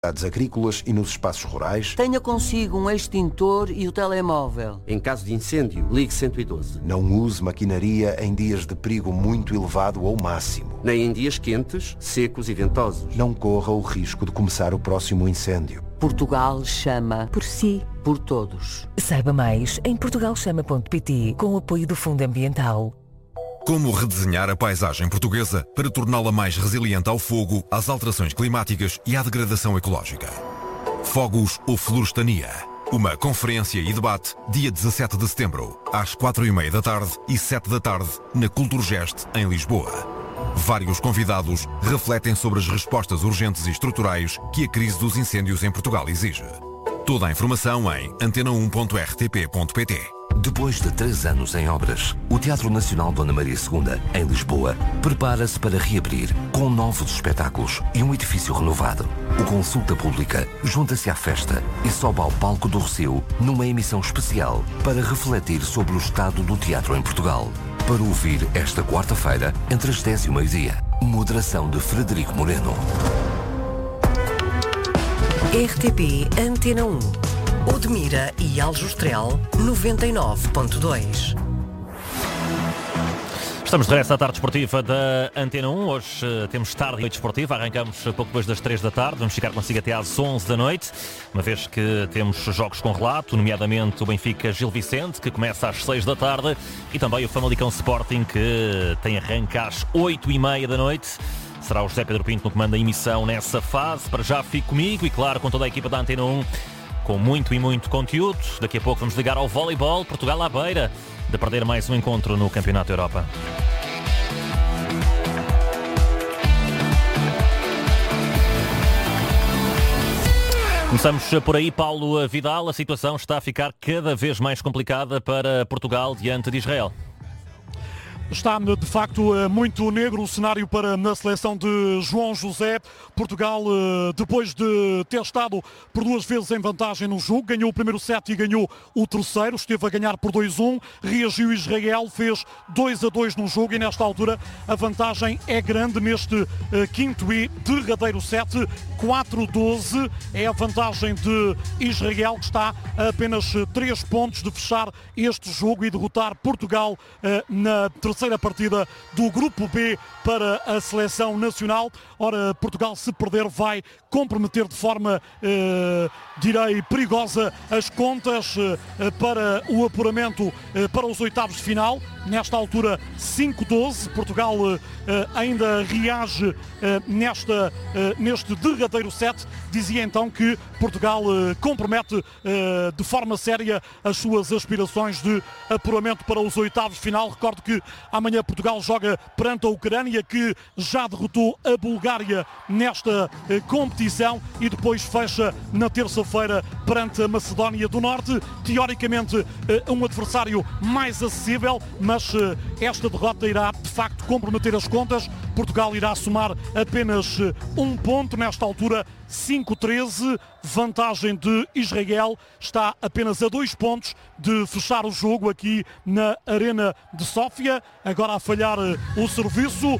agrícolas e nos espaços rurais. Tenha consigo um extintor e o telemóvel. Em caso de incêndio, ligue 112. Não use maquinaria em dias de perigo muito elevado ou máximo. Nem em dias quentes, secos e ventosos. Não corra o risco de começar o próximo incêndio. Portugal chama por si, por todos. Saiba mais em portugalchama.pt com o apoio do Fundo Ambiental. Como redesenhar a paisagem portuguesa para torná-la mais resiliente ao fogo, às alterações climáticas e à degradação ecológica. Fogos ou Florestania. Uma conferência e debate dia 17 de setembro, às 4h30 da tarde e 7 da tarde, na Culturgest, em Lisboa. Vários convidados refletem sobre as respostas urgentes e estruturais que a crise dos incêndios em Portugal exige. Toda a informação em antena1.rtp.pt. Depois de 3 anos em obras, o Teatro Nacional Dona Maria II, em Lisboa, prepara-se para reabrir com novos espetáculos e um edifício renovado. O Consulta Pública junta-se à festa e sobe ao palco do Rosseu numa emissão especial para refletir sobre o estado do teatro em Portugal. Para ouvir esta quarta-feira, entre as 10 e o meio-dia. Moderação de Frederico Moreno. RTP Antena 1. Odmira e Aljustrel 99.2. Estamos de regresso à tarde esportiva da Antena 1. Hoje temos tarde e noite esportiva. Arrancamos pouco depois das 3 da tarde. Vamos ficar consigo até às 11 da noite, uma vez que temos jogos com relato, nomeadamente o Benfica Gil Vicente, que começa às 6 da tarde, e também o Famalicão Sporting, que tem arranque às 8h30 da noite. Será o José Pedro Pinto no comando da emissão nessa fase. Para já fico comigo e, claro, com toda a equipa da Antena 1, com muito e muito conteúdo. Daqui a pouco vamos ligar ao voleibol. Portugal à beira de perder mais um encontro no Campeonato da Europa. Começamos por aí, Paulo Vidal. A situação está a ficar cada vez mais complicada para Portugal diante de Israel. Está, de facto, muito negro o cenário para na seleção de João José. Portugal, depois de ter estado por 2 vezes em vantagem no jogo, ganhou o primeiro set e ganhou o terceiro, esteve a ganhar por 2-1, reagiu Israel, fez 2-2 no jogo e nesta altura a vantagem é grande neste quinto e derradeiro set. 4-12 é a vantagem de Israel, que está a apenas 3 pontos de fechar este jogo e derrotar Portugal na terceira partida do Grupo B para a seleção nacional. Ora, Portugal, se perder, vai comprometer de forma, direi, perigosa as contas para o apuramento para os oitavos de final. Nesta altura, 5-12. Portugal ainda reage neste derradeiro set. Dizia então que Portugal compromete de forma séria as suas aspirações de apuramento para os oitavos de final. Recordo que amanhã Portugal joga perante a Ucrânia, que já derrotou a Bulgária nesta competição, e depois fecha na terça-feira perante a Macedónia do Norte. Teoricamente um adversário mais acessível, mas esta derrota irá de facto comprometer as contas. Portugal irá somar apenas 1 ponto nesta altura. 5-13, vantagem de Israel, está apenas a 2 pontos de fechar o jogo aqui na Arena de Sófia. Agora a falhar o serviço.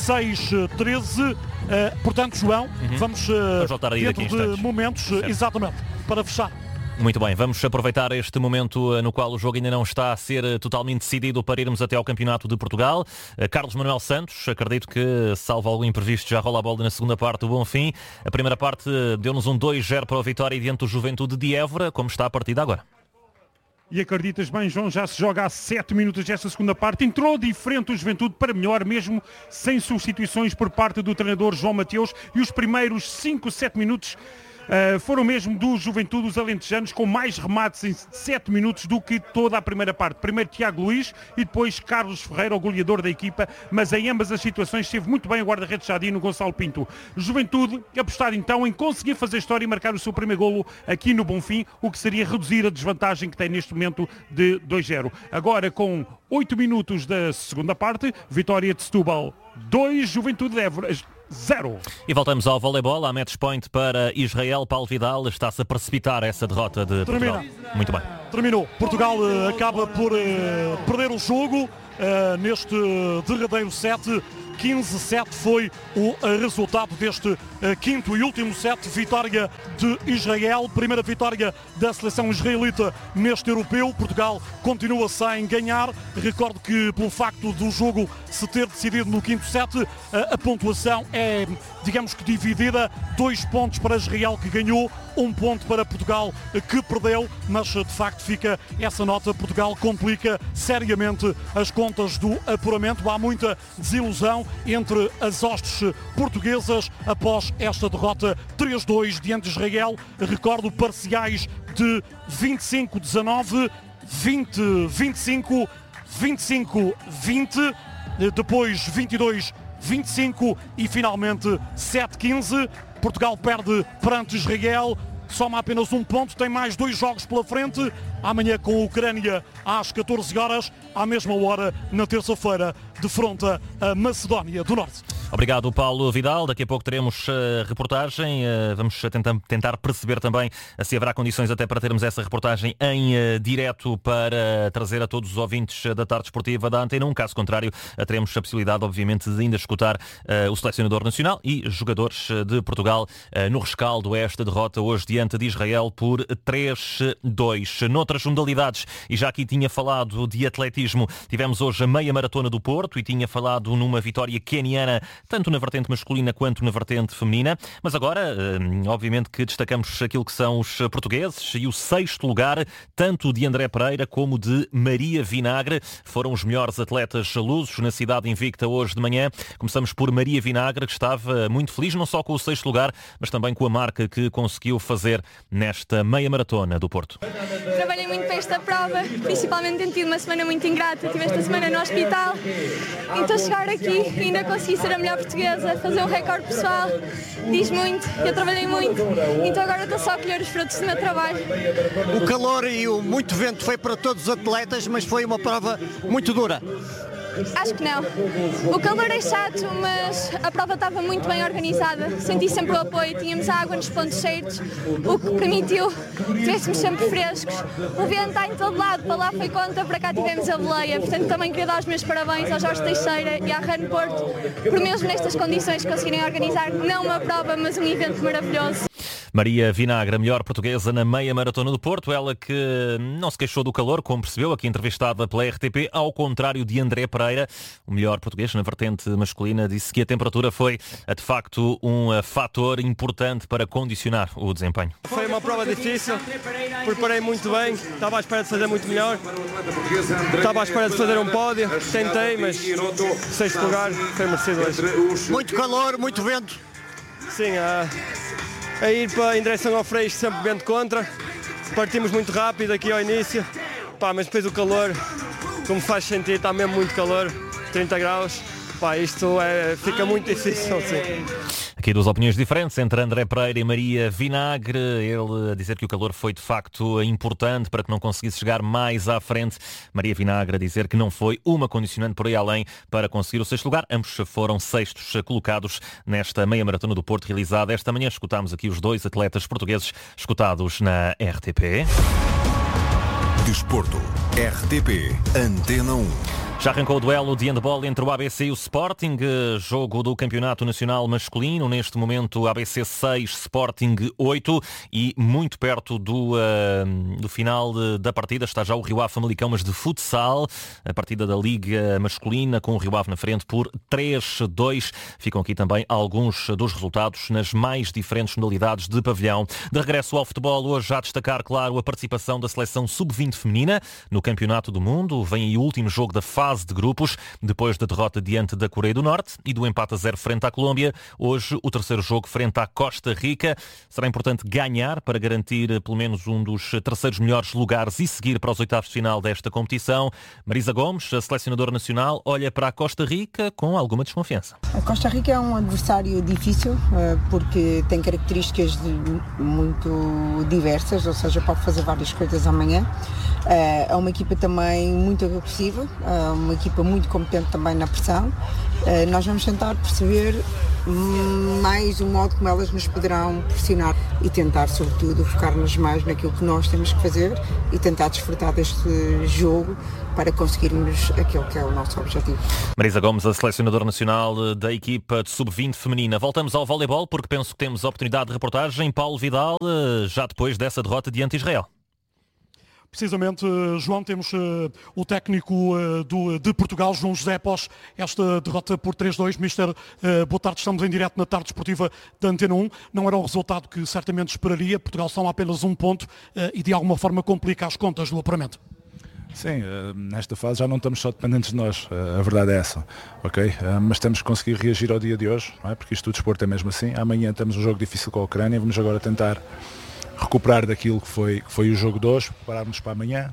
6-13, portanto, João, vamos voltar aí daqui dentro de momentos, exatamente, para fechar. Muito bem, vamos aproveitar este momento no qual o jogo ainda não está a ser totalmente decidido para irmos até ao Campeonato de Portugal. Carlos Manuel Santos, acredito que, salvo algum imprevisto, já rola a bola na segunda parte do Bonfim. A primeira parte deu-nos um 2-0 para a vitória diante do Juventude de Évora. Como está a partida agora? E acreditas bem, João, já se joga há 7 minutos desta segunda parte. Entrou diferente o Juventude para melhor, mesmo sem substituições por parte do treinador João Mateus. E os primeiros 5-7 minutos foram mesmo do Juventude, os alentejanos, com mais remates em 7 minutos do que toda a primeira parte. Primeiro Tiago Luís e depois Carlos Ferreira, o goleador da equipa, mas em ambas as situações esteve muito bem o guarda-redes Jadino, Gonçalo Pinto. Juventude apostado então em conseguir fazer história e marcar o seu primeiro golo aqui no Bonfim, o que seria reduzir a desvantagem que tem neste momento de 2-0. Agora, com 8 minutos da segunda parte, vitória de Setúbal 2, Juventude de Évora 0. E voltamos ao voleibol, a match point para Israel. Paulo Vidal, está-se a precipitar essa derrota de Portugal. Muito bem. Terminou. Portugal acaba por perder o jogo neste derradeiro set. 15-7 foi o resultado deste quinto e último set. Vitória de Israel, primeira vitória da seleção israelita neste europeu. Portugal continua sem ganhar. Recordo que, pelo facto do jogo se ter decidido no quinto set, a pontuação é, digamos que, dividida. 2 pontos para Israel, que ganhou, 1 ponto para Portugal, que perdeu, mas de facto fica essa nota. Portugal complica seriamente as contas do apuramento. Há muita desilusão entre as hostes portuguesas após esta derrota 3-2 diante de Israel. Recordo parciais de 25-19, 20-25, 25-20, depois 22-25 e finalmente 7-15. Portugal perde perante Israel, soma apenas 1 ponto, tem mais 2 jogos pela frente. Amanhã com a Ucrânia às 14 horas, à mesma hora, na terça-feira, defronta a Macedónia do Norte. Obrigado, Paulo Vidal. Daqui a pouco teremos reportagem. Vamos tentar perceber também se haverá condições até para termos essa reportagem em direto para trazer a todos os ouvintes da tarde esportiva da Antena 1. Caso contrário, teremos a possibilidade, obviamente, de ainda escutar o selecionador nacional e jogadores de Portugal no rescaldo a esta derrota hoje diante de Israel por 3-2. Noutras modalidades, e já aqui tinha falado de atletismo, tivemos hoje a meia maratona do Porto e tinha falado numa vitória queniana, tanto na vertente masculina quanto na vertente feminina. Mas agora, obviamente que destacamos aquilo que são os portugueses e o 6º lugar, tanto de André Pereira como de Maria Vinagre. Foram os melhores atletas lusos na cidade invicta hoje de manhã. Começamos por Maria Vinagre, que estava muito feliz, não só com o 6º lugar, mas também com a marca que conseguiu fazer nesta meia maratona do Porto. Trabalhei muito para esta prova, principalmente tendo tido uma semana muito ingrata. Tive esta semana no hospital, então chegar aqui e ainda consegui ser a melhor portuguesa, fazer um recorde pessoal, diz muito. Eu trabalhei muito, então agora estou só a colher os frutos do meu trabalho. O calor e o muito vento foi para todos os atletas, mas foi uma prova muito dura. Acho que não. O calor é chato, mas a prova estava muito bem organizada. Senti sempre o apoio, tínhamos água nos pontos certos, o que permitiu que estivéssemos sempre frescos. O vento está em todo lado, para lá foi conta, para cá tivemos a boleia. Portanto, também queria dar os meus parabéns ao Jorge Teixeira e à Run Porto, por mesmo nestas condições conseguirem organizar não uma prova, mas um evento maravilhoso. Maria Vinagre, a melhor portuguesa na meia maratona do Porto, ela que não se queixou do calor, como percebeu, aqui entrevistada pela RTP, ao contrário de André Pereira, o melhor português na vertente masculina, disse que a temperatura foi, de facto, um fator importante para condicionar o desempenho. Foi uma prova difícil, preparei muito bem, estava à espera de fazer muito melhor, estava à espera de fazer um pódio, tentei, mas 6º lugar foi merecido hoje. Muito calor, muito vento. Sim, a ir em direção ao Freixo, sempre vento contra. Partimos muito rápido aqui ao início, mas depois o calor, como faz sentir, está mesmo muito calor, 30 graus. Isto fica muito difícil. Sim. Aqui 2 opiniões diferentes entre André Pereira e Maria Vinagre. Ele a dizer que o calor foi de facto importante para que não conseguisse chegar mais à frente. Maria Vinagre a dizer que não foi uma condicionante por aí além para conseguir o 6º lugar. Ambos foram 6º colocados nesta meia maratona do Porto realizada esta manhã. Escutámos aqui os 2 atletas portugueses escutados na RTP. Desporto, RTP, Antena 1. Já arrancou o duelo de handball entre o ABC e o Sporting, jogo do Campeonato Nacional Masculino. Neste momento, ABC 6, Sporting 8 e muito perto do final da partida está já o Rio Ave Famalicão, mas de futsal. A partida da Liga Masculina com o Rio Ave na frente por 3-2. Ficam aqui também alguns dos resultados nas mais diferentes modalidades de pavilhão. De regresso ao futebol, hoje já a destacar, claro, a participação da seleção sub-20 feminina no Campeonato do Mundo. Vem aí o último jogo da fase de grupos, depois da derrota diante da Coreia do Norte e do empate a 0 frente à Colômbia. Hoje o 3º jogo frente à Costa Rica. Será importante ganhar para garantir pelo menos um dos 3º melhores lugares e seguir para os 8avos de final desta competição. Marisa Gomes, a selecionadora nacional, olha para a Costa Rica com alguma desconfiança. A Costa Rica é um adversário difícil porque tem características muito diversas, ou seja, pode fazer várias coisas amanhã. É uma equipa também muito agressiva, uma equipa muito competente também na pressão. Nós vamos tentar perceber mais o modo como elas nos poderão pressionar e tentar, sobretudo, focar-nos mais naquilo que nós temos que fazer e tentar desfrutar deste jogo para conseguirmos aquilo que é o nosso objetivo. Marisa Gomes, a selecionadora nacional da equipa de sub-20 feminina. Voltamos ao voleibol porque penso que temos a oportunidade de reportagem. Paulo Vidal, já depois dessa derrota diante de Israel. Precisamente, João, temos o técnico de Portugal, João José, após esta derrota por 3-2. Mister, boa tarde, estamos em direto na tarde esportiva da Antena 1. Não era o resultado que certamente esperaria. Portugal só apenas 1 ponto e de alguma forma complica as contas do apuramento. Sim, nesta fase já não estamos só dependentes de nós, a verdade é essa, ok? Mas temos que conseguir reagir ao dia de hoje, não é? Porque isto do desporto é mesmo assim. Amanhã temos um jogo difícil com a Ucrânia, vamos agora tentar recuperar daquilo que foi o jogo de hoje, prepararmos para amanhã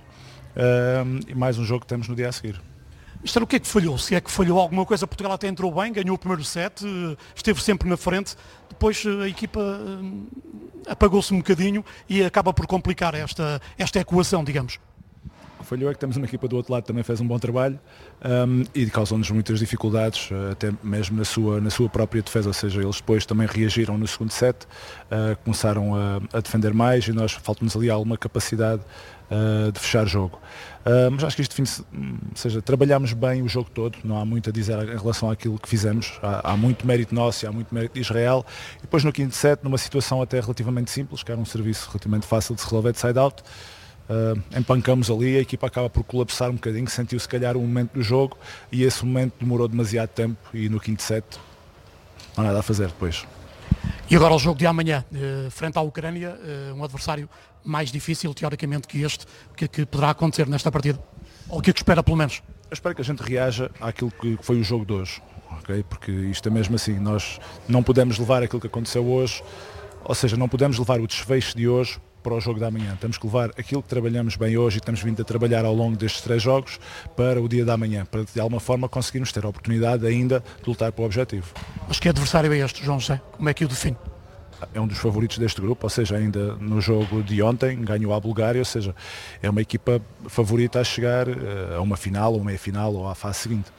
e mais um jogo que temos no dia a seguir. Mister, o que é que falhou? Se é que falhou alguma coisa, Portugal até entrou bem, ganhou o primeiro set, esteve sempre na frente, depois a equipa apagou-se um bocadinho e acaba por complicar esta equação, digamos. Falhou é que temos uma equipa do outro lado que também fez um bom trabalho e causou-nos muitas dificuldades, até mesmo na sua própria defesa, ou seja, eles depois também reagiram no segundo set, começaram a defender mais e nós falta-nos ali alguma capacidade de fechar jogo. Mas acho que isto, ou seja, trabalhámos bem o jogo todo, não há muito a dizer em relação àquilo que fizemos, há muito mérito nosso e há muito mérito de Israel. E depois no quinto set, numa situação até relativamente simples, que era um serviço relativamente fácil de se resolver de side-out, empancamos ali, a equipa acaba por colapsar um bocadinho, sentiu se calhar um momento do jogo e esse momento demorou demasiado tempo e no quinto set não há nada a fazer depois. E agora o jogo de amanhã, frente à Ucrânia, um adversário mais difícil teoricamente que este, o que é que poderá acontecer nesta partida? Ou o que é que espera pelo menos? Eu espero que a gente reaja àquilo que foi o jogo de hoje, okay? Porque isto é mesmo assim, nós não podemos levar aquilo que aconteceu hoje, ou seja, não podemos levar o desfecho de hoje para o jogo da manhã. Temos que levar aquilo que trabalhamos bem hoje e temos vindo a trabalhar ao longo destes 3 jogos para o dia da manhã, para de alguma forma conseguirmos ter a oportunidade ainda de lutar para o objetivo. Mas que adversário é este, João José? Como é que o define? É um dos favoritos deste grupo, ou seja, ainda no jogo de ontem ganhou a Bulgária, ou seja, é uma equipa favorita a chegar a uma final, ou meia-final ou à fase seguinte.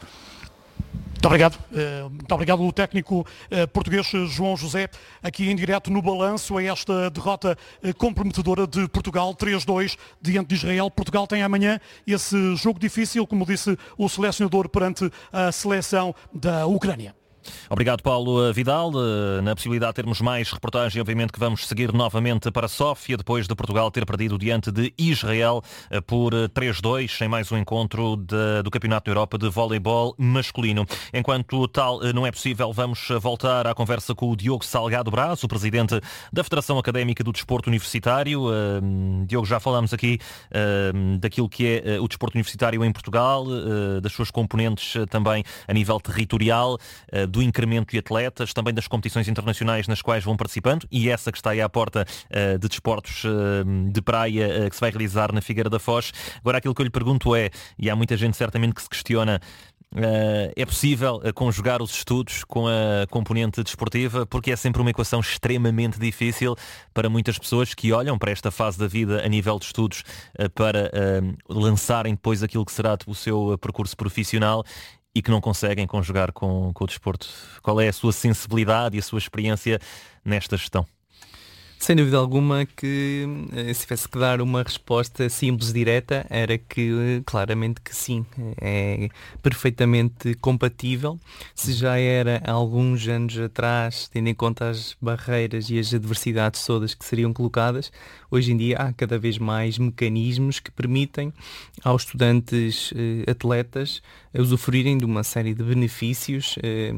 Muito obrigado o técnico português João José, aqui em direto no balanço a esta derrota comprometedora de Portugal, 3-2 diante de Israel. Portugal tem amanhã esse jogo difícil, como disse o selecionador, perante a seleção da Ucrânia. Obrigado, Paulo Vidal. Na possibilidade de termos mais reportagem, obviamente que vamos seguir novamente para Sófia, depois de Portugal ter perdido diante de Israel por 3-2, em mais um encontro do Campeonato da Europa de Voleibol masculino. Enquanto tal não é possível, vamos voltar à conversa com o Diogo Salgado Braz, o presidente da Federação Académica do Desporto Universitário. Diogo, já falámos aqui daquilo que é o desporto universitário em Portugal, das suas componentes também a nível territorial, do incremento de atletas, também das competições internacionais nas quais vão participando e essa que está aí à porta de desportos de praia que se vai realizar na Figueira da Foz. Agora aquilo que eu lhe pergunto é, e há muita gente certamente que se questiona, é possível conjugar os estudos com a componente desportiva? Porque é sempre uma equação extremamente difícil para muitas pessoas que olham para esta fase da vida a nível de estudos para lançarem depois aquilo que será o seu percurso profissional e que não conseguem conjugar com o desporto. Qual é a sua sensibilidade e a sua experiência nesta gestão? Sem dúvida alguma que se tivesse que dar uma resposta simples, direta, era que claramente que sim, é perfeitamente compatível. Se já era há alguns anos atrás, tendo em conta as barreiras e as adversidades todas que seriam colocadas, hoje em dia há cada vez mais mecanismos que permitem aos estudantes atletas usufruírem de uma série de benefícios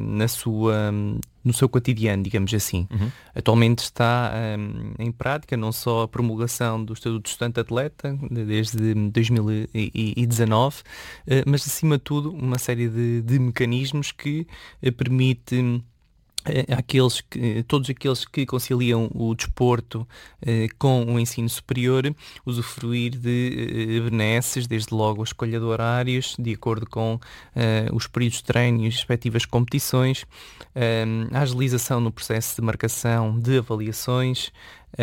no seu cotidiano, digamos assim. Atualmente está em prática não só a promulgação do Estatuto de Estudante-Atleta, desde 2019, mas acima de tudo uma série de mecanismos que permite todos aqueles que conciliam o desporto com o ensino superior usufruir de benesses, desde logo a escolha de horários, de acordo com os períodos de treino e as respectivas competições, a agilização no processo de marcação de avaliações,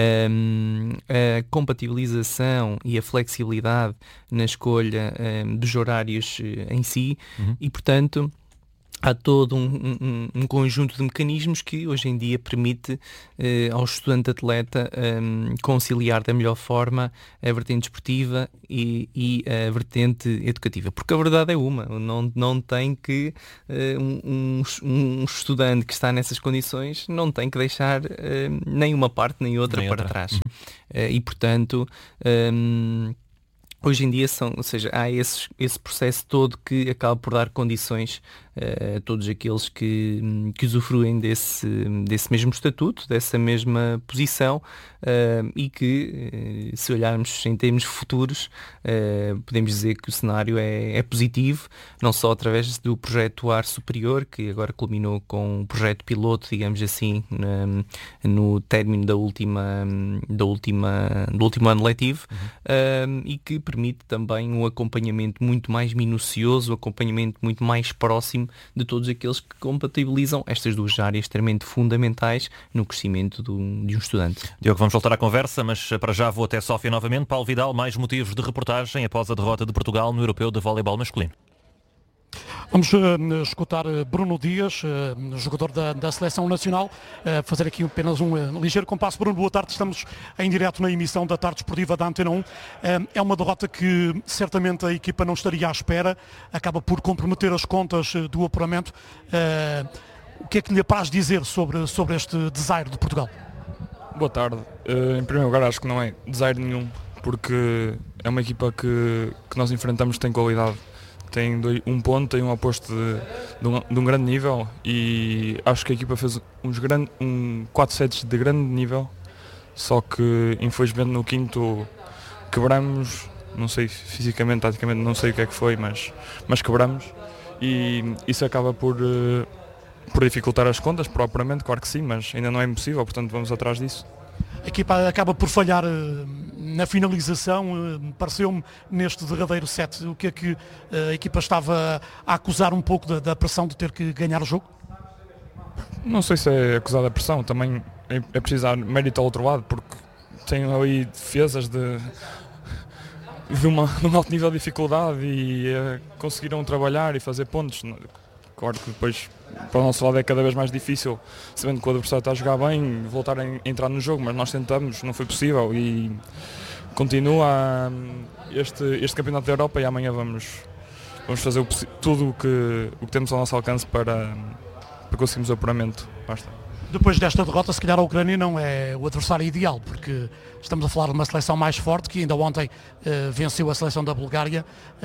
a compatibilização e a flexibilidade na escolha dos horários em si e, portanto, há todo um conjunto de mecanismos que hoje em dia permite ao estudante atleta conciliar da melhor forma a vertente desportiva e a vertente educativa. Porque a verdade é uma, não tem que um estudante que está nessas condições não tem que deixar nem uma parte nem outra para trás. E portanto... hoje em dia há esse processo todo que acaba por dar condições a todos aqueles que usufruem desse mesmo estatuto, dessa mesma posição e que, se olharmos em termos futuros, podemos dizer que o cenário é positivo, não só através do projeto Ar Superior, que agora culminou com um projeto piloto, digamos assim, no término do último ano letivo, e que permite também um acompanhamento muito mais minucioso, um acompanhamento muito mais próximo de todos aqueles que compatibilizam estas duas áreas extremamente fundamentais no crescimento de um estudante. Diogo, vamos voltar à conversa, mas para já vou até Sófia novamente. Paulo Vidal, mais motivos de reportagem após a derrota de Portugal no Europeu de Voleibol Masculino. Vamos escutar Bruno Dias, jogador da Seleção Nacional, fazer aqui apenas um ligeiro compasso. Bruno, boa tarde, estamos em direto na emissão da Tarde Esportiva da Antena 1. É uma derrota que certamente a equipa não estaria à espera, acaba por comprometer as contas do apuramento. O que é que lhe apraz dizer sobre este desaire de Portugal? Boa tarde. Em primeiro lugar, acho que não é desaire nenhum, porque é uma equipa que nós enfrentamos que tem qualidade. Tem um ponto, tem um oposto de um grande nível e acho que a equipa fez 4 sets de grande nível, só que infelizmente no quinto quebramos, não sei fisicamente, taticamente, não sei o que é que foi, mas quebramos e isso acaba por dificultar as contas, propriamente, claro que sim, mas ainda não é impossível, portanto vamos atrás disso. A equipa acaba por falhar na finalização, pareceu-me neste derradeiro set. O que é que a equipa estava a acusar um pouco da pressão de ter que ganhar o jogo? Não sei se é acusar da pressão, também é preciso dar mérito ao outro lado, porque tem ali defesas de um alto nível de dificuldade e conseguiram trabalhar e fazer pontos. Claro que depois, para o nosso lado, é cada vez mais difícil, sabendo que o adversário está a jogar bem, voltar a entrar no jogo, mas nós tentamos, não foi possível e continua este Campeonato da Europa e amanhã vamos fazer tudo o que temos ao nosso alcance para conseguirmos o apuramento. Basta. Depois desta derrota, se calhar a Ucrânia não é o adversário ideal, porque estamos a falar de uma seleção mais forte, que ainda ontem venceu a seleção da Bulgária,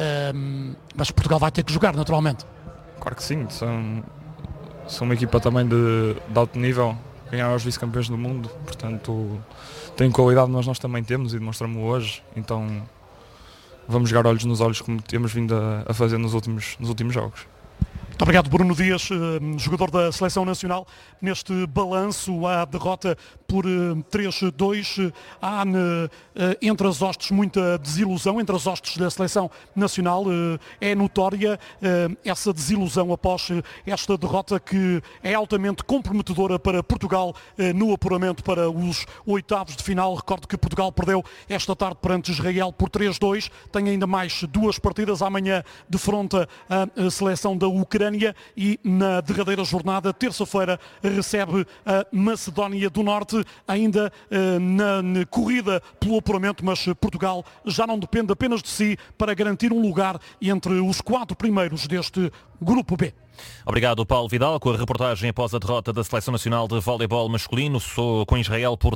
mas Portugal vai ter que jogar naturalmente. Claro que sim, são uma equipa também de alto nível, ganharam os vice-campeões do mundo, portanto têm qualidade, mas nós também temos e demonstramos hoje, então vamos jogar olhos nos olhos como temos vindo a fazer nos últimos jogos. Muito obrigado, Bruno Dias, jogador da Seleção Nacional. Neste balanço, há derrota por 3-2. Há entre as hostes muita desilusão, entre as hostes da Seleção Nacional. É notória essa desilusão após esta derrota que é altamente comprometedora para Portugal no apuramento para os oitavos de final. Recordo que Portugal perdeu esta tarde perante Israel por 3-2. Tem ainda mais 2 partidas. Amanhã defronta a seleção da Ucrânia e na derradeira jornada, terça-feira, recebe a Macedónia do Norte, ainda na corrida pelo apuramento, mas Portugal já não depende apenas de si para garantir um lugar entre os 4 primeiros deste Grupo B. Obrigado, Paulo Vidal, com a reportagem após a derrota da Seleção Nacional de Voleibol Masculino com Israel por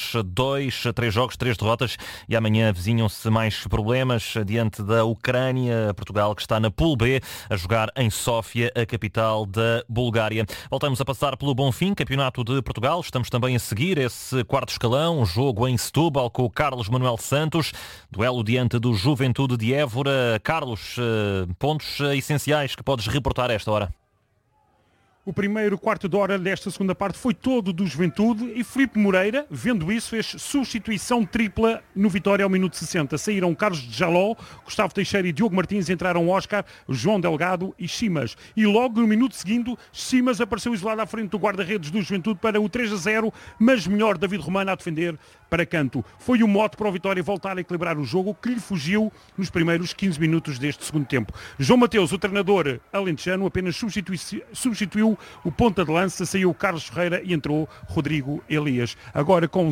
3-2, 3 jogos, 3 derrotas, e amanhã avizinham-se mais problemas diante da Ucrânia. Portugal, que está na Pool B, a jogar em Sófia, a capital da Bulgária. Voltamos a passar pelo Bonfim, Campeonato de Portugal. Estamos também a seguir esse quarto escalão, um jogo em Setúbal com o Carlos Manuel Santos, duelo diante do Juventude de Évora. Carlos, pontos essenciais que podes reportar a esta hora? O primeiro quarto de hora desta segunda parte foi todo do Juventude e Filipe Moreira, vendo isso, fez substituição tripla no Vitória ao minuto 60. Saíram Carlos Jaló, Gustavo Teixeira e Diogo Martins, entraram Oscar, João Delgado e Chimas. E logo no minuto seguinte, Chimas apareceu isolado à frente do guarda-redes do Juventude para o 3-0, mas melhor David Romano a defender para canto. Foi o mote para o Vitória voltar a equilibrar o jogo, que lhe fugiu nos primeiros 15 minutos deste segundo tempo. João Mateus, o treinador alentejano, apenas substituiu o ponta de lança, saiu Carlos Ferreira e entrou Rodrigo Elias. Agora com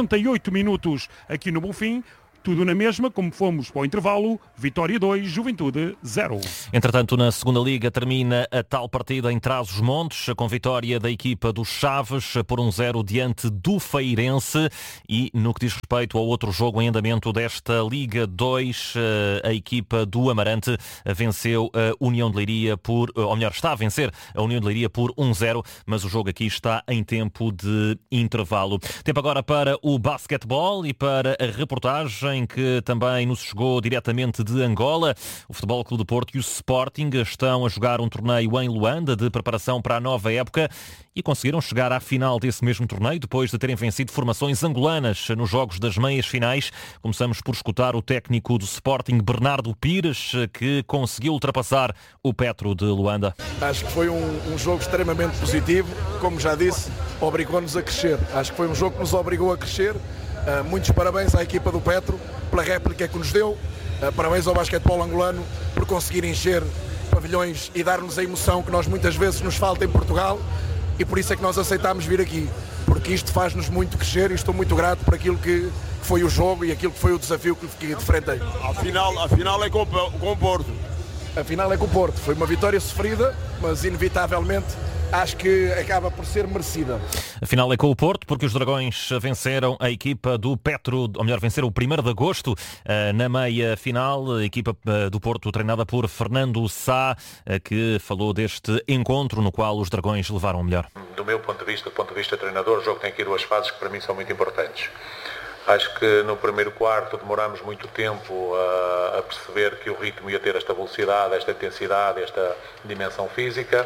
68 minutos aqui no Bonfim, tudo na mesma, como fomos para o intervalo, Vitória 2, Juventude 0. Entretanto, na segunda liga termina a tal partida em Trás-os-Montes, com vitória da equipa do Chaves por 1-0 diante do Feirense. E no que diz respeito ao outro jogo em andamento desta Liga 2, a equipa do Amarante venceu a União de Leiria está a vencer a União de Leiria por 1-0, mas o jogo aqui está em tempo de intervalo. Tempo agora para o basquetebol e para a reportagem que também nos chegou diretamente de Angola. O Futebol Clube do Porto e o Sporting estão a jogar um torneio em Luanda de preparação para a nova época e conseguiram chegar à final desse mesmo torneio depois de terem vencido formações angolanas nos jogos das meias finais. Começamos por escutar o técnico do Sporting, Bernardo Pires, que conseguiu ultrapassar o Petro de Luanda. Acho que foi um jogo extremamente positivo, como já disse, obrigou-nos a crescer. Acho que foi um jogo que nos obrigou a crescer. Muitos parabéns à equipa do Petro pela réplica que nos deu. Parabéns ao basquetebol angolano por conseguir encher pavilhões e dar-nos a emoção que nós muitas vezes nos falta em Portugal, e por isso é que nós aceitámos vir aqui, porque isto faz-nos muito crescer e estou muito grato por aquilo que foi o jogo e aquilo que foi o desafio que defrontei. Afinal é com o Porto. A final é com o Porto. Foi uma vitória sofrida, mas inevitavelmente acho que acaba por ser merecida. A final é com o Porto, porque os Dragões venceram a equipa do Petro, ou melhor, venceram o 1º de agosto na meia final. A equipa do Porto treinada por Fernando Sá, que falou deste encontro no qual os Dragões levaram o melhor. Do meu ponto de vista treinador, o jogo tem aqui duas fases que para mim são muito importantes. Acho que no primeiro quarto demorámos muito tempo a perceber que o ritmo ia ter esta velocidade, esta intensidade, esta dimensão física,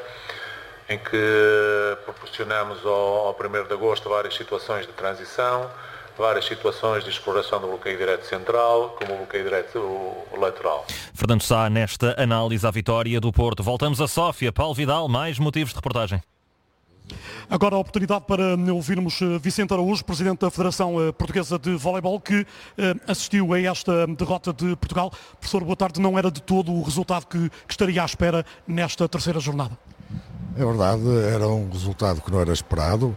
em que proporcionamos ao 1º de agosto várias situações de transição, várias situações de exploração do bloqueio direto central, como o bloqueio direto lateral. Fernando Sá, nesta análise à vitória do Porto. Voltamos a Sófia. Paulo Vidal, mais motivos de reportagem. Agora a oportunidade para ouvirmos Vicente Araújo, Presidente da Federação Portuguesa de Voleibol, que assistiu a esta derrota de Portugal. Professor, boa tarde. Não era de todo o resultado que estaria à espera nesta terceira jornada? É verdade, era um resultado que não era esperado.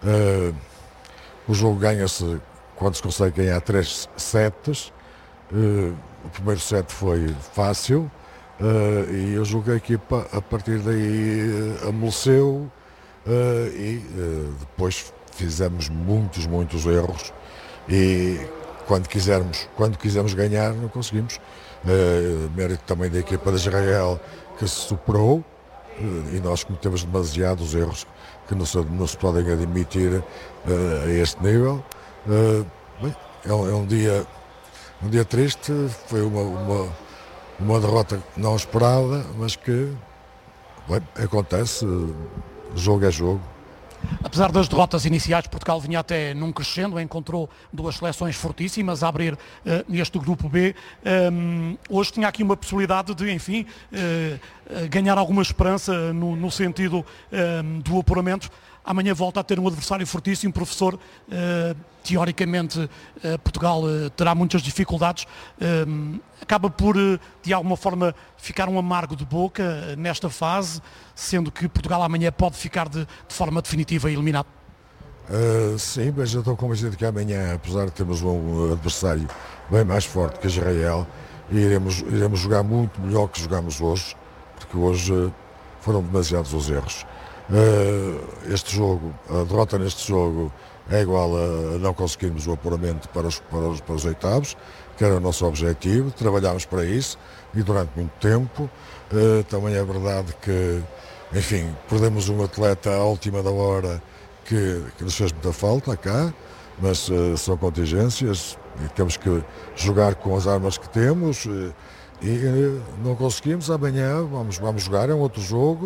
O jogo ganha-se quando se consegue ganhar 3 sets. O primeiro set foi fácil e eu julgo que a equipa a partir daí amoleceu. E depois fizemos muitos erros e quando quisemos ganhar não conseguimos. Mérito também da equipa de Israel, que se superou, e nós cometemos demasiados erros que não se podem admitir a este nível. É um dia triste, foi uma derrota não esperada, mas que acontece. Jogo é jogo. Apesar das derrotas iniciais, Portugal vinha até num crescendo, encontrou 2 seleções fortíssimas a abrir neste grupo B. Hoje tinha aqui uma possibilidade de, enfim, ganhar alguma esperança no sentido do apuramento. Amanhã volta a ter um adversário fortíssimo, professor. Teoricamente, Portugal terá muitas dificuldades. Acaba por, de alguma forma, ficar um amargo de boca nesta fase, sendo que Portugal amanhã pode ficar de forma definitiva eliminado. Sim, mas eu estou convencido que amanhã, apesar de termos um adversário bem mais forte que Israel, iremos jogar muito melhor que jogamos hoje, porque hoje foram demasiados os erros. Este jogo, a derrota neste jogo é igual a não conseguirmos o apuramento para os oitavos, que era o nosso objetivo. Trabalhámos para isso e durante muito tempo. Também é verdade que, enfim, perdemos um atleta à última da hora que nos fez muita falta cá, mas são contingências e temos que jogar com as armas que temos e não conseguimos. Amanhã vamos jogar, é um outro jogo.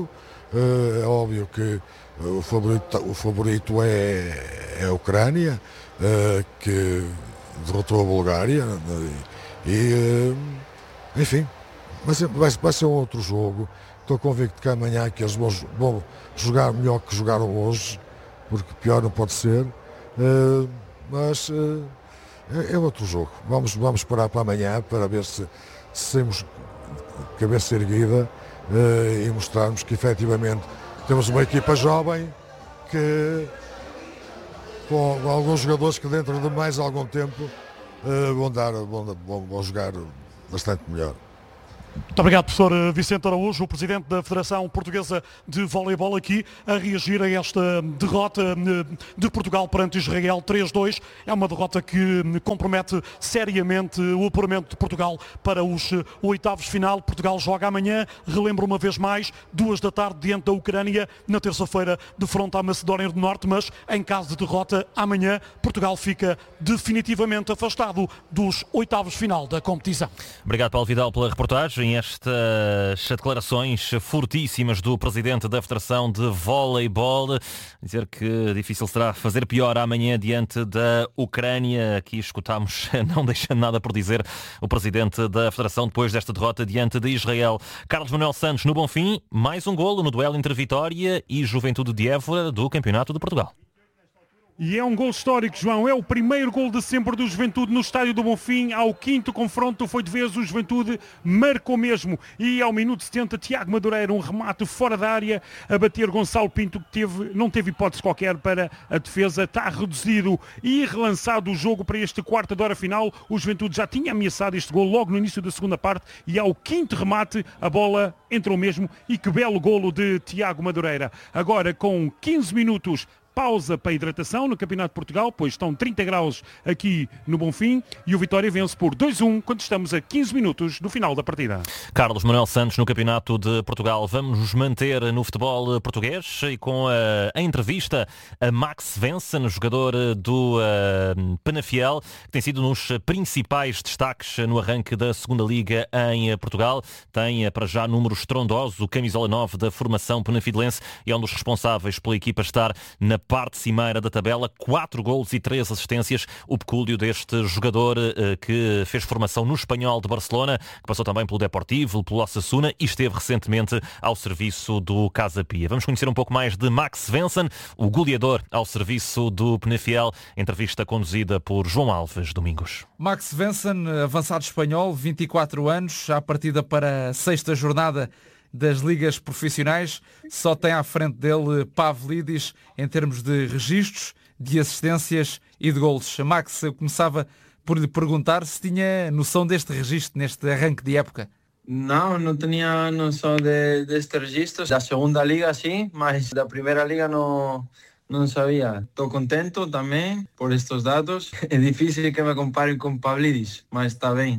É óbvio que o favorito é a Ucrânia, que derrotou a Bulgária, e enfim, vai ser um outro jogo. Estou convicto que amanhã que eles vão jogar melhor que jogaram hoje, porque pior não pode ser, mas é outro jogo. Vamos parar para amanhã para ver se saímos cabeça erguida e mostrarmos que efetivamente temos uma equipa jovem que, com alguns jogadores que dentro de mais algum tempo vão jogar bastante melhor. Muito obrigado, professor Vicente Araújo, o presidente da Federação Portuguesa de Voleibol, aqui a reagir a esta derrota de Portugal perante Israel 3-2. É uma derrota que compromete seriamente o apuramento de Portugal para os oitavos de final. Portugal joga amanhã, relembro uma vez mais, 2 da tarde diante da Ucrânia, na terça-feira de fronte à Macedónia do Norte, mas em caso de derrota amanhã, Portugal fica definitivamente afastado dos oitavos de final da competição. Obrigado, Paulo Vidal, pela reportagem. Estas declarações fortíssimas do presidente da Federação de Voleibol, dizer que difícil será fazer pior amanhã diante da Ucrânia. Aqui escutámos, não deixando nada por dizer, o presidente da Federação depois desta derrota diante de Israel. Carlos Manuel Santos no Bonfim, mais um golo no duelo entre Vitória e Juventude de Évora do Campeonato de Portugal. E é um gol histórico, João. É o primeiro gol de sempre do Juventude no Estádio do Bonfim. Ao quinto confronto foi de vez o Juventude marcou mesmo. E ao minuto 70, Tiago Madureira, um remate fora da área, a bater Gonçalo Pinto, que não teve hipótese qualquer para a defesa. Está reduzido e relançado o jogo para este quarto de hora final. O Juventude já tinha ameaçado este gol logo no início da segunda parte e ao quinto remate a bola entrou mesmo. E que belo golo de Tiago Madureira. Agora com 15 minutos, pausa para a hidratação no Campeonato de Portugal, pois estão 30 graus aqui no Bonfim e o Vitória vence por 2-1 quando estamos a 15 minutos do final da partida. Carlos Manuel Santos no Campeonato de Portugal. Vamos nos manter no futebol português e com a entrevista a Max Vensen, jogador do Penafiel, que tem sido nos principais destaques no arranque da segunda Liga em Portugal. Tem para já números estrondosos, o camisola 9 da formação penafidelense e é um dos responsáveis pela equipa estar na parte cimeira da tabela, 4 golos e 3 assistências, o pecúlio deste jogador que fez formação no Espanhol de Barcelona, que passou também pelo Deportivo, pelo Osasuna e esteve recentemente ao serviço do Casa Pia. Vamos conhecer um pouco mais de Max Vensen, o goleador ao serviço do Penafiel, entrevista conduzida por João Alves Domingos. Max Vensen, avançado espanhol, 24 anos, à partida para a 6ª jornada das ligas profissionais, só tem à frente dele Pavlidis em termos de registros, de assistências e de golos. Max, eu começava por lhe perguntar se tinha noção deste registro, neste arranque de época. Não tinha noção deste registro. Da segunda liga sim, mas da primeira liga não sabia. Estou contente também por estes dados. É difícil que me comparem com Pavlidis, mas está bem.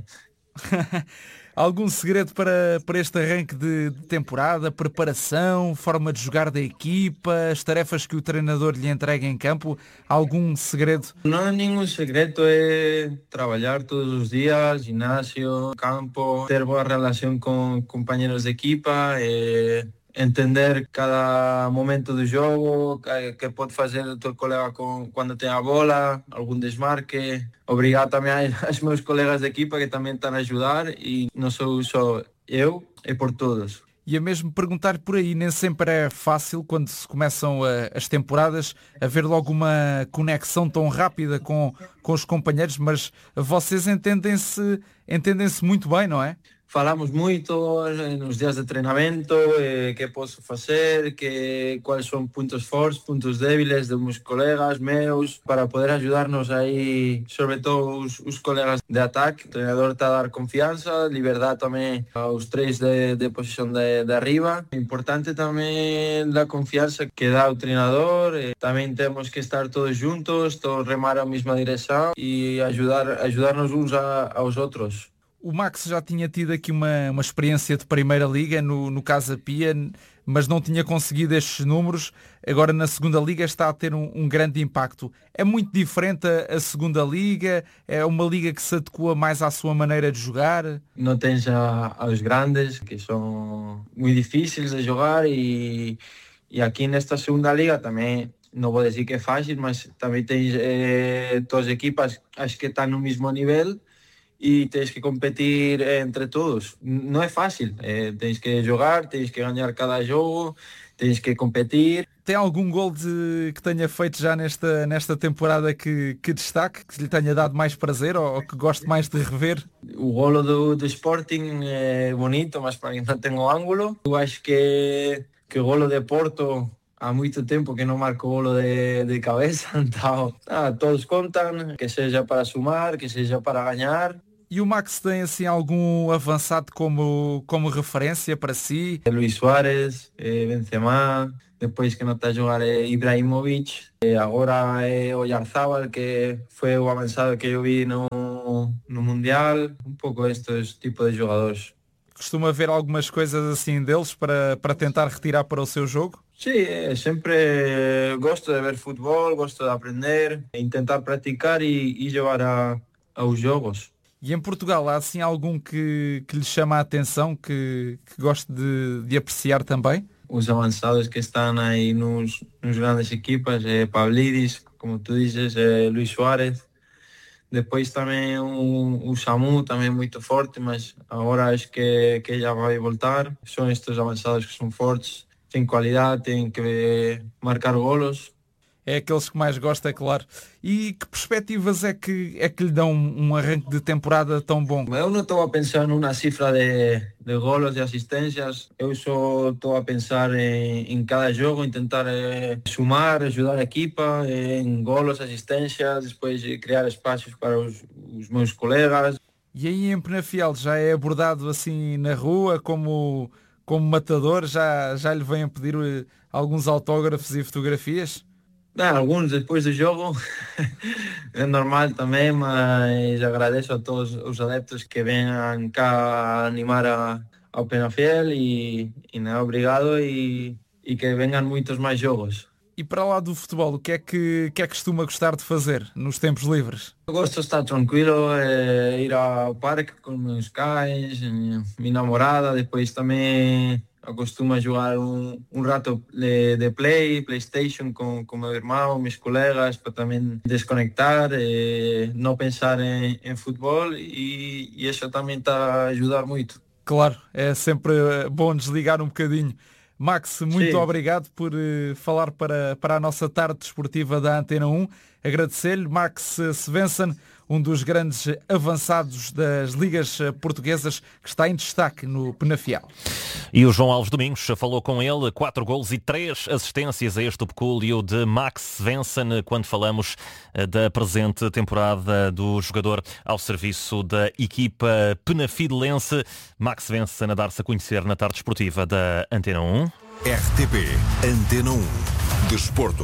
Algum segredo para este arranque de temporada, preparação, forma de jogar da equipa, as tarefas que o treinador lhe entrega em campo? Algum segredo? Não há nenhum segredo, é trabalhar todos os dias, ginásio, campo, ter boa relação com companheiros de equipa, entender cada momento do jogo, que pode fazer o teu colega quando tem a bola, algum desmarque. Obrigado também aos meus colegas de equipa que também estão a ajudar e não sou só eu, é por todos. E a mesmo perguntar por aí, nem sempre é fácil quando se começam as temporadas haver logo uma conexão tão rápida com os companheiros, mas vocês entendem-se muito bem, não é? Falamos muito nos dias de treinamento, que posso fazer, quais são pontos fortes, pontos débiles dos meus colegas, meus, para poder ajudar-nos aí, sobretudo os colegas de ataque. O treinador está a dar confiança, liberdade também aos 3 de posição de arriba. Importante também a confiança que dá o treinador. Também temos que estar todos juntos, todos remar a mesma direção e ajudar-nos uns aos outros. O Max já tinha tido aqui uma experiência de Primeira Liga no Casa Pia, mas não tinha conseguido estes números. Agora na Segunda Liga está a ter um grande impacto. É muito diferente a Segunda Liga? É uma liga que se adequa mais à sua maneira de jogar? Não tens os grandes, que são muito difíceis de jogar, e aqui nesta Segunda Liga também, não vou dizer que é fácil, mas também tens todas as equipas, acho que estão no mesmo nível, e tens que competir entre todos. Não é fácil, tens que jogar, tens que ganhar cada jogo, tens que competir. Tem algum gol que tenha feito já nesta temporada que destaque, que lhe tenha dado mais prazer ou que goste mais de rever? O golo do Sporting é bonito, mas para mim não tem o ângulo. Eu acho que o golo de Porto, há muito tempo que não marco golo de cabeça, então todos contam, que seja para sumar, que seja para ganhar. E o Max tem assim algum avançado como referência para si? Luís Suárez, Benzema, depois que não está a jogar é Ibrahimovic, agora é Oyarzabal, que foi o avançado que eu vi no Mundial, um pouco estes tipos de jogadores. Costuma ver algumas coisas assim deles para tentar retirar para o seu jogo? Sim, sempre gosto de ver futebol, gosto de aprender, tentar praticar e levar aos jogos. E em Portugal há assim algum que lhe chama a atenção, que goste de apreciar também? Os avançados que estão aí nos grandes equipas, Pavlidis, como tu dizes, Luís Suárez. Depois também o Samu, também muito forte, mas agora acho que já vai voltar. São estes avançados que são fortes, têm qualidade, têm que marcar golos. É aqueles que mais gosta, é claro. E que perspectivas é que lhe dão um arranque de temporada tão bom? Eu não estou a pensar numa cifra de golos, de assistências. Eu só estou a pensar em cada jogo, em tentar sumar, ajudar a equipa, em golos, assistências, depois criar espaços para os meus colegas. E aí em Penafiel já é abordado assim na rua como matador? Já lhe vêm a pedir alguns autógrafos e fotografias? Alguns depois do jogo, é normal também, mas agradeço a todos os adeptos que venham cá animar ao Penafiel e obrigado e que venham muitos mais jogos. E para lá do futebol, o que é que costuma gostar de fazer nos tempos livres? Eu gosto de estar tranquilo, ir ao parque com meus cães, minha namorada, depois também eu costumo jogar um rato de PlayStation com meu irmão, meus colegas, para também desconectar, não pensar em futebol e isso também está a ajudar muito. Claro, é sempre bom desligar um bocadinho. Max, muito obrigado por falar para a nossa tarde desportiva da Antena 1. Agradecer-lhe, Max Svensson, um dos grandes avançados das ligas portuguesas, que está em destaque no Penafiel. E o João Alves Domingos falou com ele, 4 golos e 3 assistências a este pecúlio de Max Svensson, quando falamos da presente temporada do jogador ao serviço da equipa penafidelense. Max Svensson a dar-se a conhecer na tarde desportiva da Antena 1. RTP Antena 1 Desporto.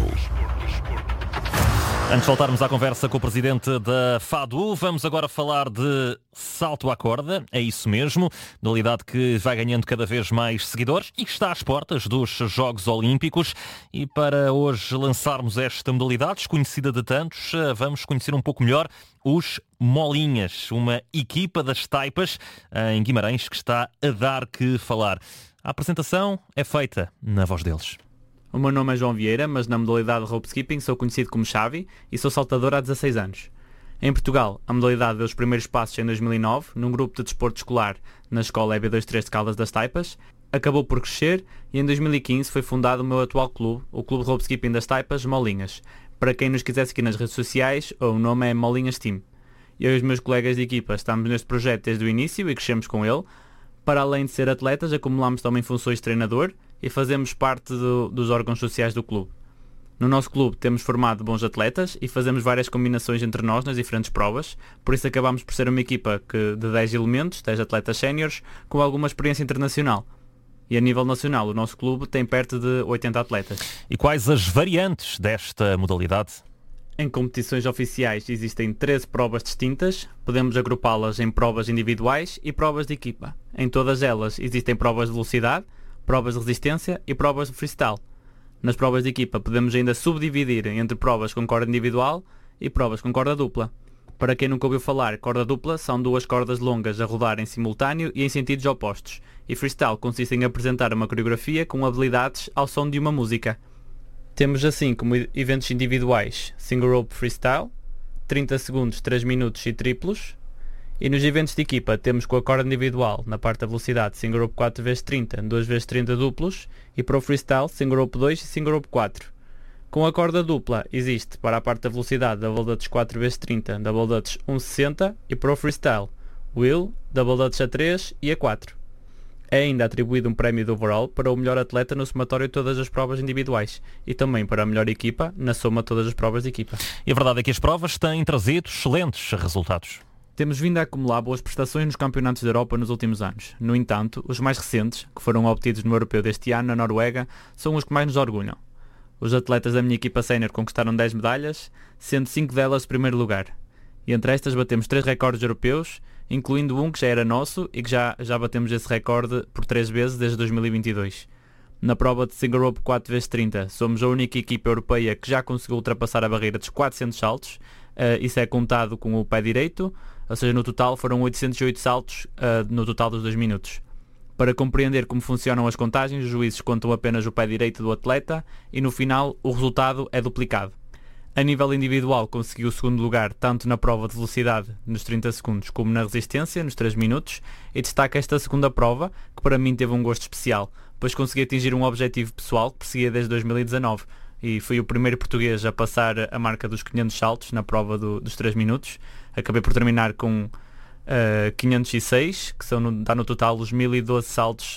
Antes de voltarmos à conversa com o presidente da FADU, vamos agora falar de salto à corda, é isso mesmo, modalidade que vai ganhando cada vez mais seguidores e que está às portas dos Jogos Olímpicos. E para hoje lançarmos esta modalidade, desconhecida de tantos, vamos conhecer um pouco melhor os Molinhas, uma equipa das Taipas em Guimarães que está a dar que falar. A apresentação é feita na voz deles. O meu nome é João Vieira, mas na modalidade de rope skipping sou conhecido como Xavi e sou saltador há 16 anos. Em Portugal, a modalidade deu os primeiros passos em 2009, num grupo de desporto escolar na escola EB23 de Caldas das Taipas, acabou por crescer e em 2015 foi fundado o meu atual clube, o Clube de Rope Skipping das Taipas, Molinhas. Para quem nos quiser seguir nas redes sociais, o nome é Molinhas Team. Eu e os meus colegas de equipa estamos neste projeto desde o início e crescemos com ele. Para além de ser atletas, acumulamos também funções de treinador e fazemos parte dos órgãos sociais do clube. No nosso clube temos formado bons atletas e fazemos várias combinações entre nós nas diferentes provas, por isso acabamos por ser uma equipa de 10 elementos, 10 atletas séniores, com alguma experiência internacional. E a nível nacional, o nosso clube tem perto de 80 atletas. E quais as variantes desta modalidade? Em competições oficiais existem 13 provas distintas, podemos agrupá-las em provas individuais e provas de equipa. Em todas elas existem provas de velocidade, provas de resistência e provas de freestyle. Nas provas de equipa podemos ainda subdividir entre provas com corda individual e provas com corda dupla. Para quem nunca ouviu falar, corda dupla são 2 cordas longas a rodar em simultâneo e em sentidos opostos, e freestyle consiste em apresentar uma coreografia com habilidades ao som de uma música. Temos assim como eventos individuais Single Rope Freestyle, 30 segundos, 3 minutos e triplos, e nos eventos de equipa temos com a corda individual, na parte da velocidade, Single Rope 4x30, 2x30 duplos, e para o freestyle, Single Rope 2 e Single Rope 4. Com a corda dupla existe para a parte da velocidade Double Dutch 4x30, Double Dutch 1.60 e para o freestyle Wheel, Double Dutch a 3 e a 4. É ainda atribuído um prémio de overall para o melhor atleta no somatório de todas as provas individuais e também para a melhor equipa na soma de todas as provas de equipa. E a verdade é que as provas têm trazido excelentes resultados. Temos vindo a acumular boas prestações nos campeonatos da Europa nos últimos anos. No entanto, os mais recentes, que foram obtidos no Europeu deste ano na Noruega, são os que mais nos orgulham. Os atletas da minha equipa sénior conquistaram 10 medalhas, sendo 5 delas de primeiro lugar. E entre estas batemos 3 recordes europeus, incluindo um que já era nosso e que já batemos esse recorde por 3 vezes desde 2022. Na prova de Single Rope 4x30 somos a única equipa europeia que já conseguiu ultrapassar a barreira dos 400 saltos, isso é contado com o pé direito, ou seja, no total foram 808 saltos no total dos 2 minutos. Para compreender como funcionam as contagens, os juízes contam apenas o pé direito do atleta e no final o resultado é duplicado. A nível individual conseguiu o segundo lugar tanto na prova de velocidade nos 30 segundos como na resistência nos 3 minutos e destaca esta segunda prova que para mim teve um gosto especial, pois consegui atingir um objetivo pessoal que perseguia desde 2019 e fui o primeiro português a passar a marca dos 500 saltos na prova dos 3 minutos. Acabei por terminar com 506, que dá no total os 1012 saltos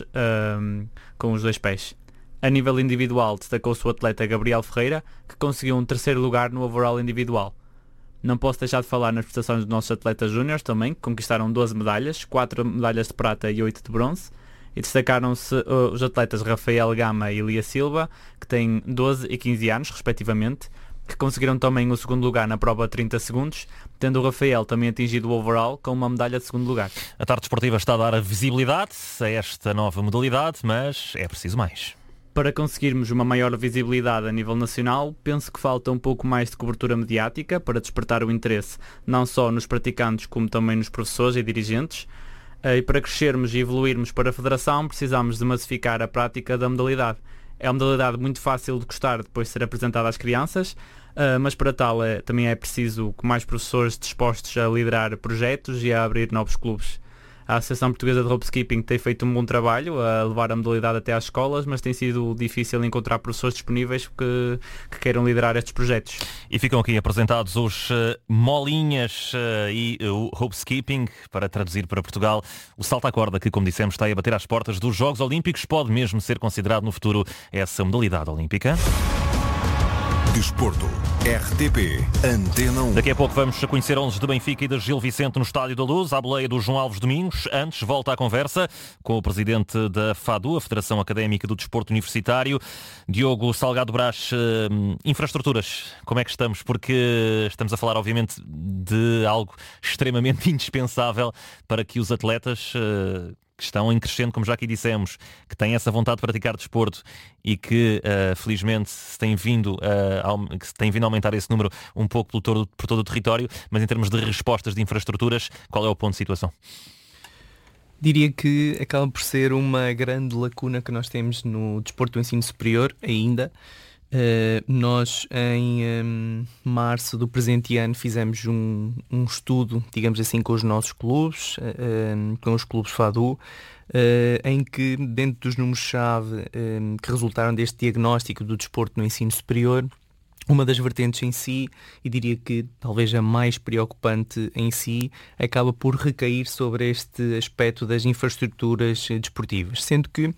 com os 2 pés. A nível individual destacou-se o atleta Gabriel Ferreira, que conseguiu um 3º lugar no overall individual. Não posso deixar de falar nas prestações dos nossos atletas júniores também, que conquistaram 12 medalhas, 4 medalhas de prata e 8 de bronze. E destacaram-se os atletas Rafael Gama e Lia Silva, que têm 12 e 15 anos, respectivamente, que conseguiram também o segundo lugar na prova de 30 segundos, tendo o Rafael também atingido o overall com uma medalha de segundo lugar. A tarde desportiva está a dar a visibilidade a esta nova modalidade, mas é preciso mais. Para conseguirmos uma maior visibilidade a nível nacional, penso que falta um pouco mais de cobertura mediática para despertar o interesse não só nos praticantes como também nos professores e dirigentes. E para crescermos e evoluirmos para a Federação precisamos de massificar a prática da modalidade. É uma modalidade muito fácil de gostar depois de ser apresentada às crianças, mas para tal também é preciso que mais professores dispostos a liderar projetos e a abrir novos clubes. A Associação Portuguesa de Rope Skipping tem feito um bom trabalho a levar a modalidade até às escolas, mas tem sido difícil encontrar professores disponíveis que queiram liderar estes projetos. E ficam aqui apresentados os molinhas e o Rope Skipping, para traduzir para Portugal, o salto à corda que, como dissemos, está a bater às portas dos Jogos Olímpicos, pode mesmo ser considerado no futuro essa modalidade olímpica. Desporto. RTP Antena 1. Daqui a pouco vamos conhecer 11 de Benfica e de Gil Vicente no Estádio da Luz, à boleia do João Alves Domingos. Antes, volta à conversa com o presidente da FADU, a Federação Académica do Desporto Universitário, Diogo Salgado Brás. Infraestruturas, como é que estamos? Porque estamos a falar, obviamente, de algo extremamente indispensável para que os atletas que estão em crescendo, como já aqui dissemos, que têm essa vontade de praticar desporto e que felizmente se tem vindo a aumentar esse número um pouco por todo o território, mas em termos de respostas de infraestruturas, qual é o ponto de situação? Diria que acaba por ser uma grande lacuna que nós temos no desporto do ensino superior ainda. Nós em março do presente ano fizemos um estudo, digamos assim, com os nossos clubes, com os clubes FADU, em que dentro dos números-chave que resultaram deste diagnóstico do desporto no ensino superior, uma das vertentes em si, e diria que talvez a mais preocupante em si, acaba por recair sobre este aspecto das infraestruturas desportivas, sendo que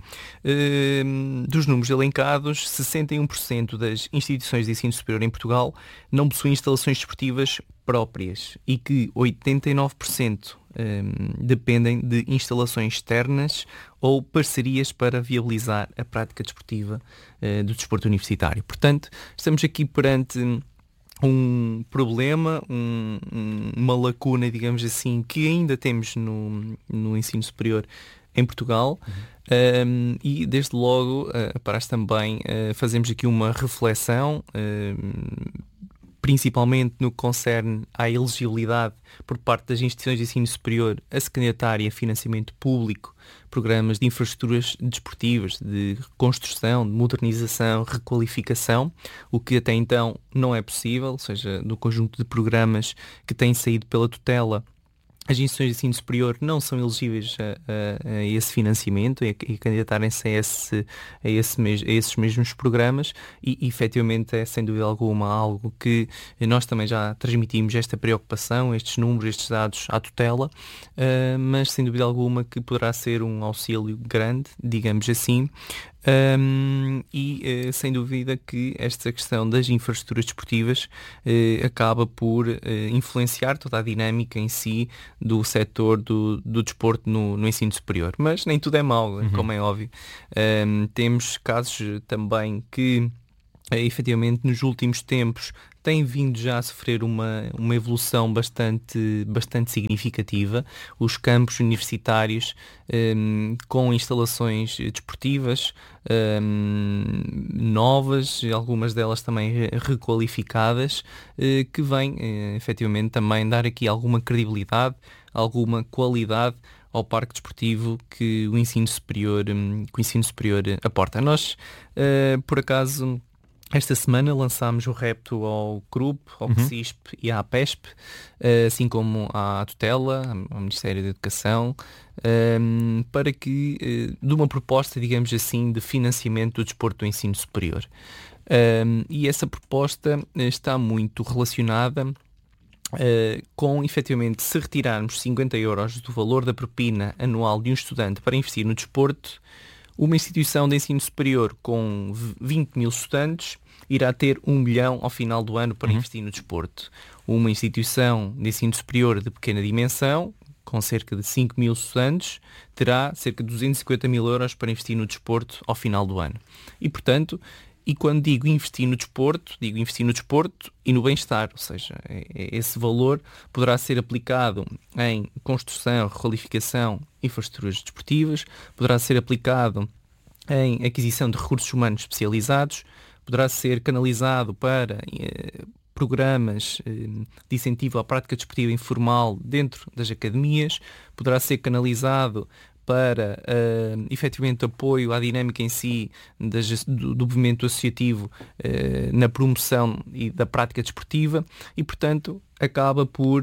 dos números elencados, 61% das instituições de ensino superior em Portugal não possuem instalações desportivas próprias e que 89% dependem de instalações externas ou parcerias para viabilizar a prática desportiva do desporto universitário. Portanto, estamos aqui perante um problema, uma lacuna, digamos assim, que ainda temos no ensino superior em Portugal. E desde logo para também fazemos aqui uma reflexão, principalmente no que concerne à elegibilidade por parte das instituições de ensino superior a se candidatarem a financiamento público, programas de infraestruturas desportivas, de construção, de modernização, requalificação, o que até então não é possível, ou seja, do conjunto de programas que têm saído pela tutela, as instituições de ensino superior não são elegíveis a esse financiamento e candidatarem-se a esses mesmos programas e efetivamente é sem dúvida alguma algo que nós também já transmitimos esta preocupação, estes números, estes dados à tutela, mas sem dúvida alguma que poderá ser um auxílio grande, digamos assim. Sem dúvida que esta questão das infraestruturas desportivas acaba por influenciar toda a dinâmica em si do setor do desporto no ensino superior. Mas nem tudo é mau, como é óbvio. Temos casos também que efetivamente nos últimos tempos tem vindo já a sofrer uma evolução bastante significativa. Os campos universitários com instalações desportivas novas, algumas delas também requalificadas, que vêm efetivamente também dar aqui alguma credibilidade, alguma qualidade ao parque desportivo que o ensino superior aporta. Nós, por acaso, esta semana lançámos o repto ao CRUB, ao CISP e à APESP, assim como à tutela, ao Ministério da Educação, para que, de uma proposta, digamos assim, de financiamento do desporto do ensino superior. E essa proposta está muito relacionada com, efetivamente, se retirarmos 50 euros do valor da propina anual de um estudante para investir no desporto, uma instituição de ensino superior com 20 mil estudantes irá ter 1 milhão ao final do ano para investir no desporto. Uma instituição de ensino superior de pequena dimensão, com cerca de 5 mil estudantes, terá cerca de 250 mil euros para investir no desporto ao final do ano. E, portanto, quando digo investir no desporto e no bem-estar, ou seja, esse valor poderá ser aplicado em construção, requalificação, infraestruturas desportivas, poderá ser aplicado em aquisição de recursos humanos especializados, poderá ser canalizado para programas de incentivo à prática desportiva informal dentro das academias, poderá ser canalizado para efetivamente apoio à dinâmica em si do movimento associativo na promoção e da prática desportiva e, portanto, acaba por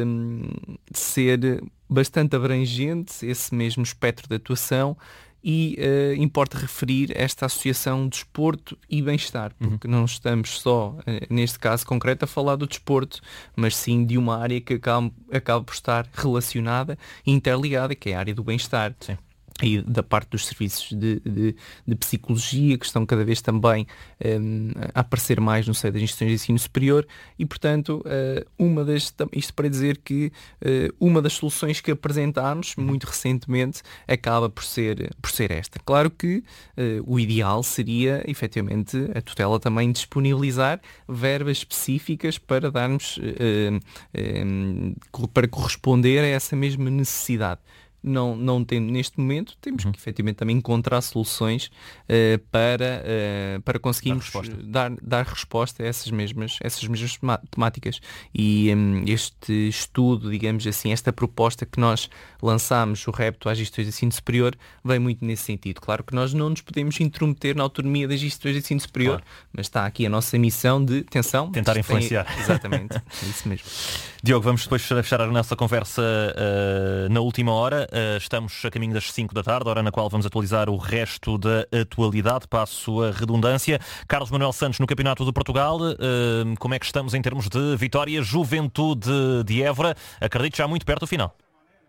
ser bastante abrangente esse mesmo espectro de atuação e importa referir esta associação desporto e bem-estar, porque não estamos só, neste caso concreto, a falar do desporto, mas sim de uma área que acaba por estar relacionada e interligada, que é a área do bem-estar. Sim. E da parte dos serviços de psicologia, que estão cada vez também a aparecer mais no seio das instituições de ensino superior e, portanto, isto para dizer que uma das soluções que apresentámos muito recentemente acaba por ser esta. Claro que o ideal seria, efetivamente, a tutela também disponibilizar verbas específicas para darmos, para corresponder a essa mesma necessidade. Não tendo neste momento, temos que efetivamente também encontrar soluções para conseguirmos dar resposta a essas mesmas temáticas. E este estudo, digamos assim, esta proposta que nós lançámos, o repto às instituições de ensino superior, vem muito nesse sentido. Claro que nós não nos podemos intrometer na autonomia das instituições de ensino superior, mas está aqui a nossa missão de, atenção, tentar influenciar. Exatamente, é isso mesmo. Diogo, vamos depois fechar a nossa conversa na última hora. Estamos a caminho das 5 da tarde, hora na qual vamos atualizar o resto da atualidade, passo a redundância. Carlos Manuel Santos no Campeonato de Portugal, como é que estamos em termos de vitória? Juventude de Évora, acredito já muito perto do final.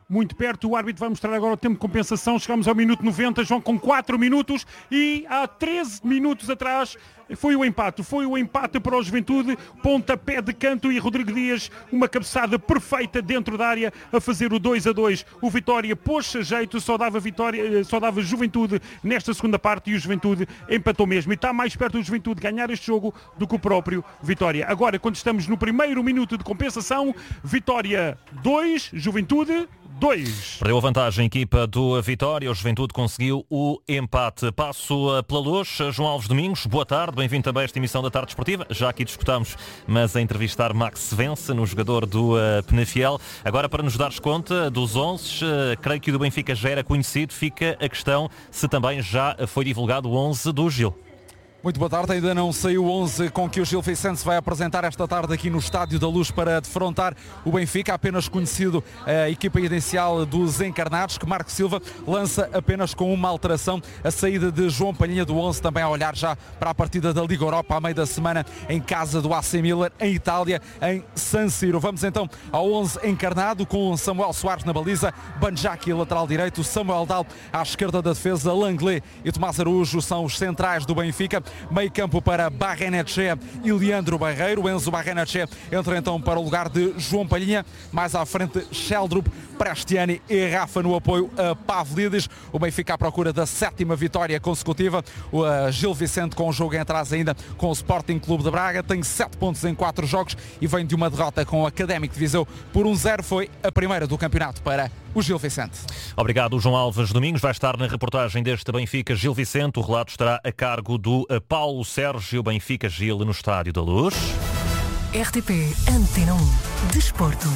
muito perto. O árbitro vai mostrar agora o tempo de compensação. Chegamos ao minuto 90, João, com 4 minutos, e há 13 minutos atrás foi o empate para o Juventude, pontapé de canto, e Rodrigo Dias, uma cabeçada perfeita dentro da área, a fazer o 2-2. O Vitória pôs-se a jeito, só dava Juventude nesta segunda parte, e o Juventude empatou mesmo, e está mais perto do Juventude ganhar este jogo do que o próprio Vitória. Agora, quando estamos no primeiro minuto de compensação, Vitória 2, Juventude 2. Perdeu a vantagem a equipa do Vitória, o Juventude conseguiu o empate. Passo pela luz, João Alves Domingos, boa tarde, bem-vindo também a esta emissão da Tarde Desportiva. Já aqui discutámos, mas a entrevistar Max Vence, no jogador do Penafiel. Agora, para nos dares conta dos 11, creio que o do Benfica já era conhecido, fica a questão se também já foi divulgado o 11 do Gil. Muito boa tarde, ainda não saiu o 11 com que o Gil Vicente se vai apresentar esta tarde aqui no Estádio da Luz para defrontar o Benfica. Apenas conhecido a equipa inicial dos encarnados, que Marco Silva lança apenas com uma alteração, a saída de João Palhinha do 11, também a olhar já para a partida da Liga Europa à meio da semana em casa do AC Milan, em Itália, em San Siro. Vamos então ao 11 encarnado, com Samuel Soares na baliza, Banjaki lateral direito, Samuel Dal à esquerda da defesa, Langley e Tomás Araújo são os centrais do Benfica. Meio campo para Barrenetxea e Leandro Barreiro. Enzo Barrenetxea entra então para o lugar de João Palhinha. Mais à frente, Sheldrup, Prestiani e Rafa no apoio a Pavlidis. O Benfica à procura da 7ª vitória consecutiva. O Gil Vicente com o jogo em atrás ainda com o Sporting Clube de Braga. Tem 7 pontos em 4 jogos e vem de uma derrota com o Académico de Viseu por 1-0. Foi a primeira do campeonato para o Gil Vicente. Obrigado, João Alves Domingos. Vai estar na reportagem deste Benfica Gil Vicente. O relato estará a cargo do Paulo Sérgio. Benfica Gil no Estádio da Luz. RTP Antena 1 Desporto.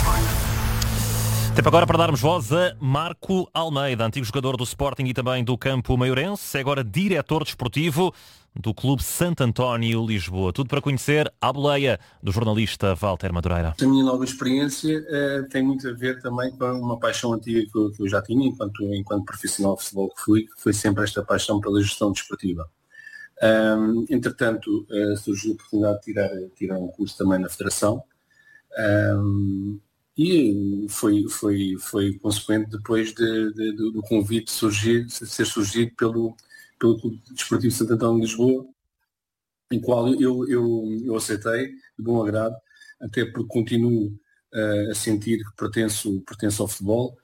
Tempo agora para darmos voz a Marco Almeida, antigo jogador do Sporting e também do Campo Maiorense, é agora diretor desportivo do Clube Santo António Lisboa. Tudo para conhecer a boleia do jornalista Walter Madureira. A minha nova experiência tem muito a ver também com uma paixão antiga que eu já tinha enquanto profissional de futebol que foi sempre esta paixão pela gestão desportiva. Entretanto, surgiu a oportunidade de tirar um curso também na Federação. E foi consequente depois do convite ser surgido pelo Clube Desportivo Santo António de Lisboa, em qual eu aceitei de bom agrado, até porque continuo a sentir que pertenço ao futebol.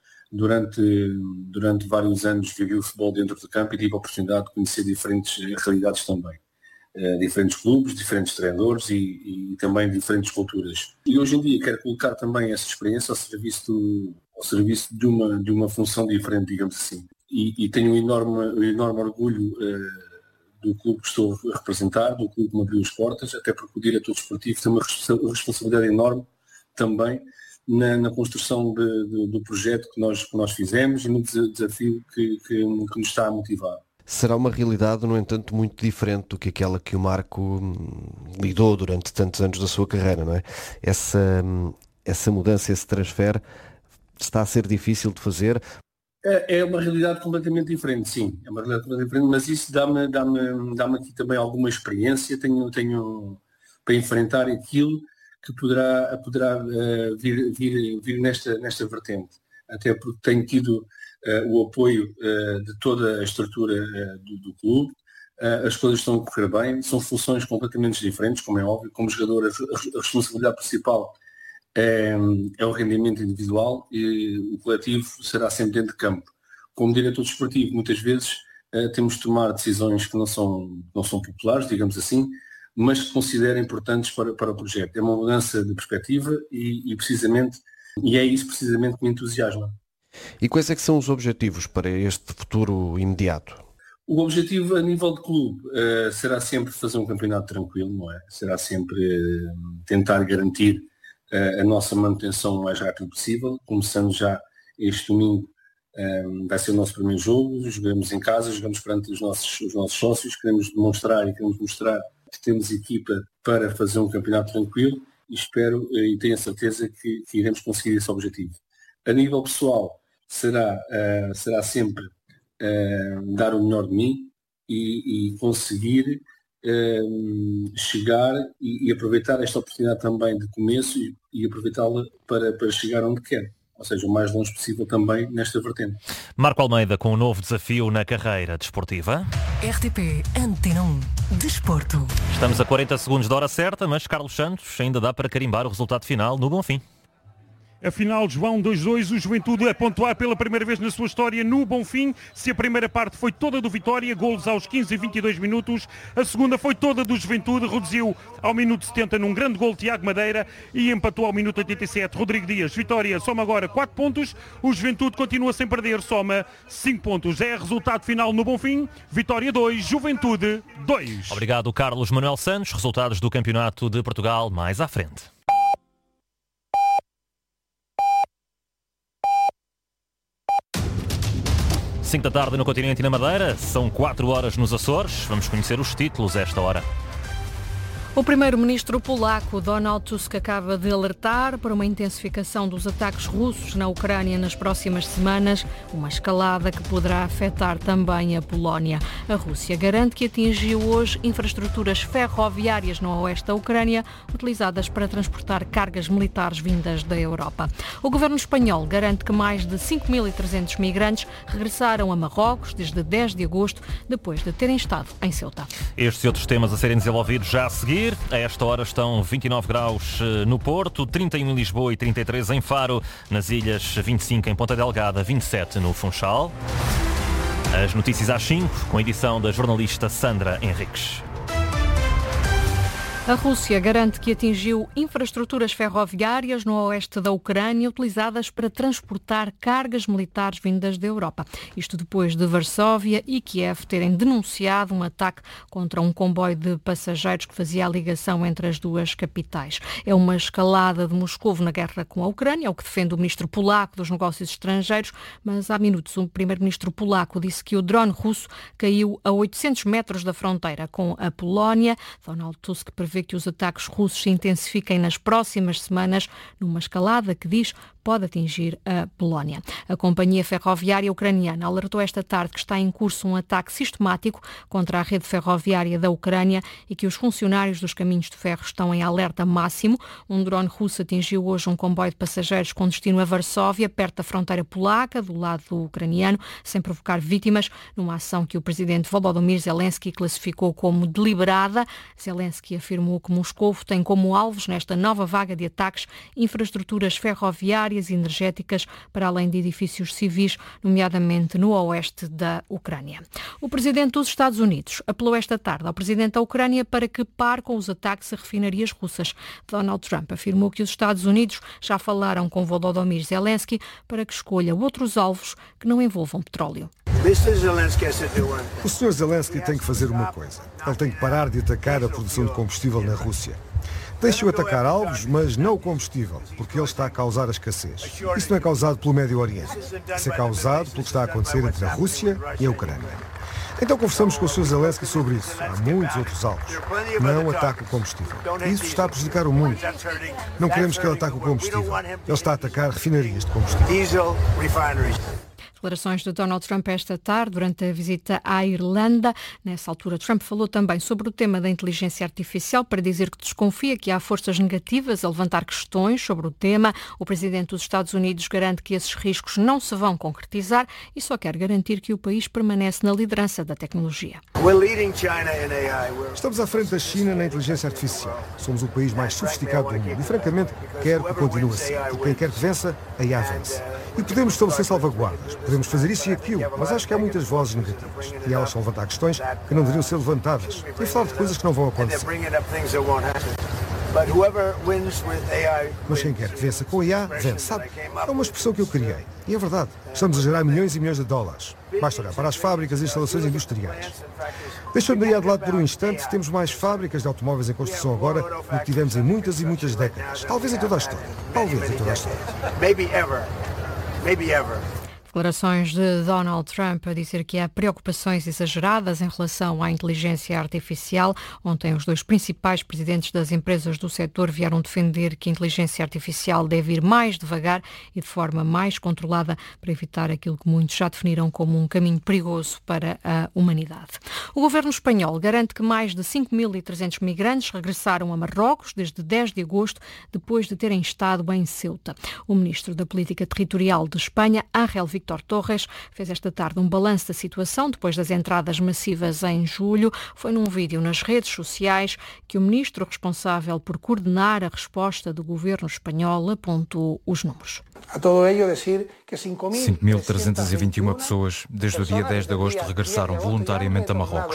Durante vários anos vivi o futebol dentro do campo e tive a oportunidade de conhecer diferentes realidades também. Diferentes clubes, diferentes treinadores e também diferentes culturas. E hoje em dia quero colocar também essa experiência ao serviço de uma função diferente, digamos assim. E tenho um enorme orgulho do clube que estou a representar, do clube que me abriu as portas, até porque o diretor desportivo tem uma responsabilidade enorme também na construção do projeto que nós fizemos e no desafio que nos está a motivar. Será uma realidade, no entanto, muito diferente do que aquela que o Marco lidou durante tantos anos da sua carreira, não é? Essa mudança, esse transfer, está a ser difícil de fazer? É uma realidade completamente diferente, sim. É uma realidade completamente diferente, mas isso dá-me aqui também alguma experiência. Tenho para enfrentar aquilo que poderá vir nesta vertente. Até porque tenho tido o apoio de toda a estrutura do clube, as coisas estão a correr bem, são funções completamente diferentes, como é óbvio. Como jogador, a responsabilidade principal é o rendimento individual e o coletivo será sempre dentro de campo. Como diretor desportivo, muitas vezes temos de tomar decisões que não são populares, digamos assim, mas que considero importantes para o projeto. É uma mudança de perspectiva e é isso precisamente que me entusiasma. E quais é que são os objetivos para este futuro imediato? O objetivo a nível de clube será sempre fazer um campeonato tranquilo, não é? Será sempre tentar garantir a nossa manutenção o mais rápido possível, começando já este domingo. Vai ser o nosso primeiro jogo, jogamos em casa, jogamos perante os nossos sócios, queremos mostrar que temos equipa para fazer um campeonato tranquilo e espero e tenho a certeza que iremos conseguir esse objetivo. A nível pessoal, será sempre dar o melhor de mim e conseguir chegar e aproveitar esta oportunidade também de começo e aproveitá-la para chegar onde quero. ou seja, o mais longe possível também nesta vertente. Marco Almeida com um novo desafio na carreira desportiva. RTP Antena 1 Desporto. Estamos a 40 segundos da hora certa, mas Carlos Santos ainda dá para carimbar o resultado final no Bonfim. Afinal, João, 2-2, o Juventude a pontuar pela primeira vez na sua história no Bonfim. Se a primeira parte foi toda do Vitória, golos aos 15 e 22 minutos, a segunda foi toda do Juventude, reduziu ao minuto 70 num grande gol Tiago Madeira e empatou ao minuto 87 Rodrigo Dias. Vitória soma agora 4 pontos, o Juventude continua sem perder, soma 5 pontos. É resultado final no Bonfim, Vitória 2, Juventude 2. Obrigado, Carlos Manuel Santos. Resultados do Campeonato de Portugal mais à frente. Cinco da tarde no continente e na Madeira, são 4 horas nos Açores. Vamos conhecer os títulos a esta hora. O primeiro-ministro polaco Donald Tusk acaba de alertar para uma intensificação dos ataques russos na Ucrânia nas próximas semanas, uma escalada que poderá afetar também a Polónia. A Rússia garante que atingiu hoje infraestruturas ferroviárias no oeste da Ucrânia, utilizadas para transportar cargas militares vindas da Europa. O governo espanhol garante que mais de 5.300 migrantes regressaram a Marrocos desde 10 de agosto, depois de terem estado em Ceuta. Estes e outros temas a serem desenvolvidos já a seguir. A esta hora estão 29 graus no Porto, 31 em Lisboa e 33 em Faro, nas ilhas 25 em Ponta Delgada, 27 no Funchal. As notícias às 5, com a edição da jornalista Sandra Henriques. A Rússia garante que atingiu infraestruturas ferroviárias no oeste da Ucrânia utilizadas para transportar cargas militares vindas da Europa. Isto depois de Varsóvia e Kiev terem denunciado um ataque contra um comboio de passageiros que fazia a ligação entre as duas capitais. É uma escalada de Moscovo na guerra com a Ucrânia, é o que defende o ministro polaco dos negócios estrangeiros, mas há minutos o primeiro-ministro polaco disse que o drone russo caiu a 800 metros da fronteira com a Polónia. Donald Tusk prevê que os ataques russos se intensifiquem nas próximas semanas, numa escalada que diz pode atingir a Polónia. A companhia ferroviária ucraniana alertou esta tarde que está em curso um ataque sistemático contra a rede ferroviária da Ucrânia e que os funcionários dos caminhos de ferro estão em alerta máximo. Um drone russo atingiu hoje um comboio de passageiros com destino a Varsóvia, perto da fronteira polaca, do lado ucraniano, sem provocar vítimas, numa ação que o presidente Volodymyr Zelensky classificou como deliberada. Zelensky afirmou que Moscou tem como alvos, nesta nova vaga de ataques, infraestruturas ferroviárias e energéticas, para além de edifícios civis, nomeadamente no oeste da Ucrânia. O presidente dos Estados Unidos apelou esta tarde ao presidente da Ucrânia para que pare com os ataques a refinarias russas. Donald Trump afirmou que os Estados Unidos já falaram com Volodymyr Zelensky para que escolha outros alvos que não envolvam petróleo. O Sr. Zelensky tem que fazer uma coisa. Ele tem que parar de atacar a produção de combustível na Rússia. Deixe-o atacar alvos, mas não o combustível, porque ele está a causar a escassez. Isso não é causado pelo Médio Oriente. Isso é causado pelo que está a acontecer entre a Rússia e a Ucrânia. Então conversamos com o Sr. Zelensky sobre isso. Há muitos outros alvos. Não ataque o combustível. Isso está a prejudicar o mundo. Não queremos que ele ataque o combustível. Ele está a atacar refinarias de combustível. Declarações de Donald Trump esta tarde, durante a visita à Irlanda. Nessa altura, Trump falou também sobre o tema da inteligência artificial, para dizer que desconfia que há forças negativas a levantar questões sobre o tema. O presidente dos Estados Unidos garante que esses riscos não se vão concretizar e só quer garantir que o país permanece na liderança da tecnologia. Estamos à frente da China na inteligência artificial. Somos o país mais sofisticado do mundo e, francamente, quero que continue assim. E quem quer que vença, aí vence. E podemos estabelecer salvaguardas. Podemos fazer isso e aquilo, mas acho que há muitas vozes negativas. E elas são levantar questões que não deveriam ser levantadas. E falar de coisas que não vão acontecer. Mas quem quer que vença com a IA, vence, sabe? É uma expressão que eu criei. E é verdade. Estamos a gerar milhões e milhões de dólares. Basta olhar para as fábricas e instalações industriais. Deixando a IA de lado por um instante, temos mais fábricas de automóveis em construção agora do que tivemos em muitas e muitas décadas. Talvez em toda a história. Talvez em toda a história. De Declarações de Donald Trump a dizer que há preocupações exageradas em relação à inteligência artificial. Ontem, os dois principais presidentes das empresas do setor vieram defender que a inteligência artificial deve ir mais devagar e de forma mais controlada para evitar aquilo que muitos já definiram como um caminho perigoso para a humanidade. O governo espanhol garante que mais de 5.300 migrantes regressaram a Marrocos desde 10 de agosto, depois de terem estado em Ceuta. O ministro da Política Territorial de Espanha, Ángel Víctor Torres, fez esta tarde um balanço da situação depois das entradas massivas em julho. Foi num vídeo nas redes sociais que o ministro responsável por coordenar a resposta do governo espanhol apontou os números. 5.321 pessoas desde o dia 10 de agosto regressaram voluntariamente a Marrocos.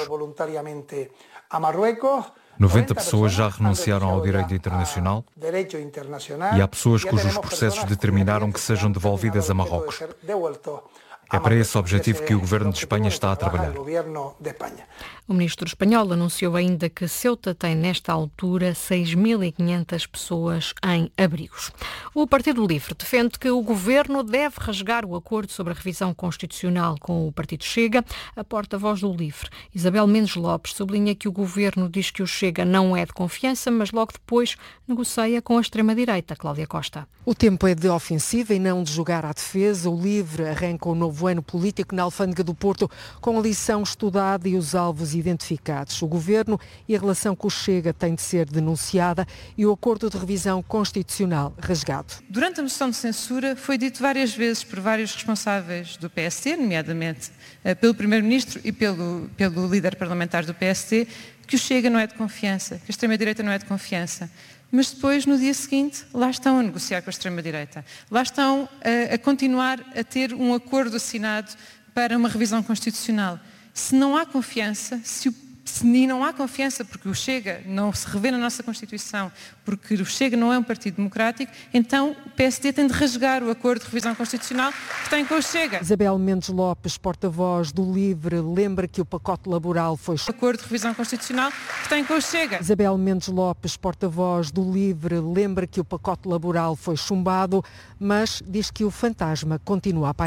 90 pessoas já renunciaram ao direito internacional e há pessoas cujos processos determinaram que sejam devolvidas a Marrocos. É para esse objetivo que o governo de Espanha está a trabalhar. O ministro espanhol anunciou ainda que Ceuta tem, nesta altura, 6.500 pessoas em abrigos. O Partido Livre defende que o governo deve rasgar o acordo sobre a revisão constitucional com o Partido Chega. A porta-voz do Livre, Isabel Mendes Lopes, sublinha que o governo diz que o Chega não é de confiança, mas logo depois negocia com a extrema-direita. Cláudia Costa. O tempo é de ofensiva e não de jogar à defesa. O Livre arranca o novo ano político na Alfândega do Porto com a lição estudada e os alvos identificados. O governo e a relação com o Chega têm de ser denunciada e o acordo de revisão constitucional rasgado. Durante a moção de censura foi dito várias vezes por vários responsáveis do PSD, nomeadamente pelo Primeiro-Ministro e pelo líder parlamentar do PSD, que o Chega não é de confiança, que a extrema-direita não é de confiança. Mas depois, no dia seguinte, lá estão a negociar com a extrema-direita. Lá estão a continuar a ter um acordo assinado para uma revisão constitucional. Se não há confiança, e não há confiança porque o Chega não se revê na nossa Constituição, porque o Chega não é um partido democrático, então o PSD tem de rasgar o acordo de revisão constitucional que tem com o Chega. Isabel Mendes Lopes, porta-voz do Livre, lembra que o pacote laboral foi... Acordo de revisão constitucional que tem com o Chega. Isabel Mendes Lopes, porta-voz do Livre, lembra que o pacote laboral foi chumbado, mas diz que o fantasma continua a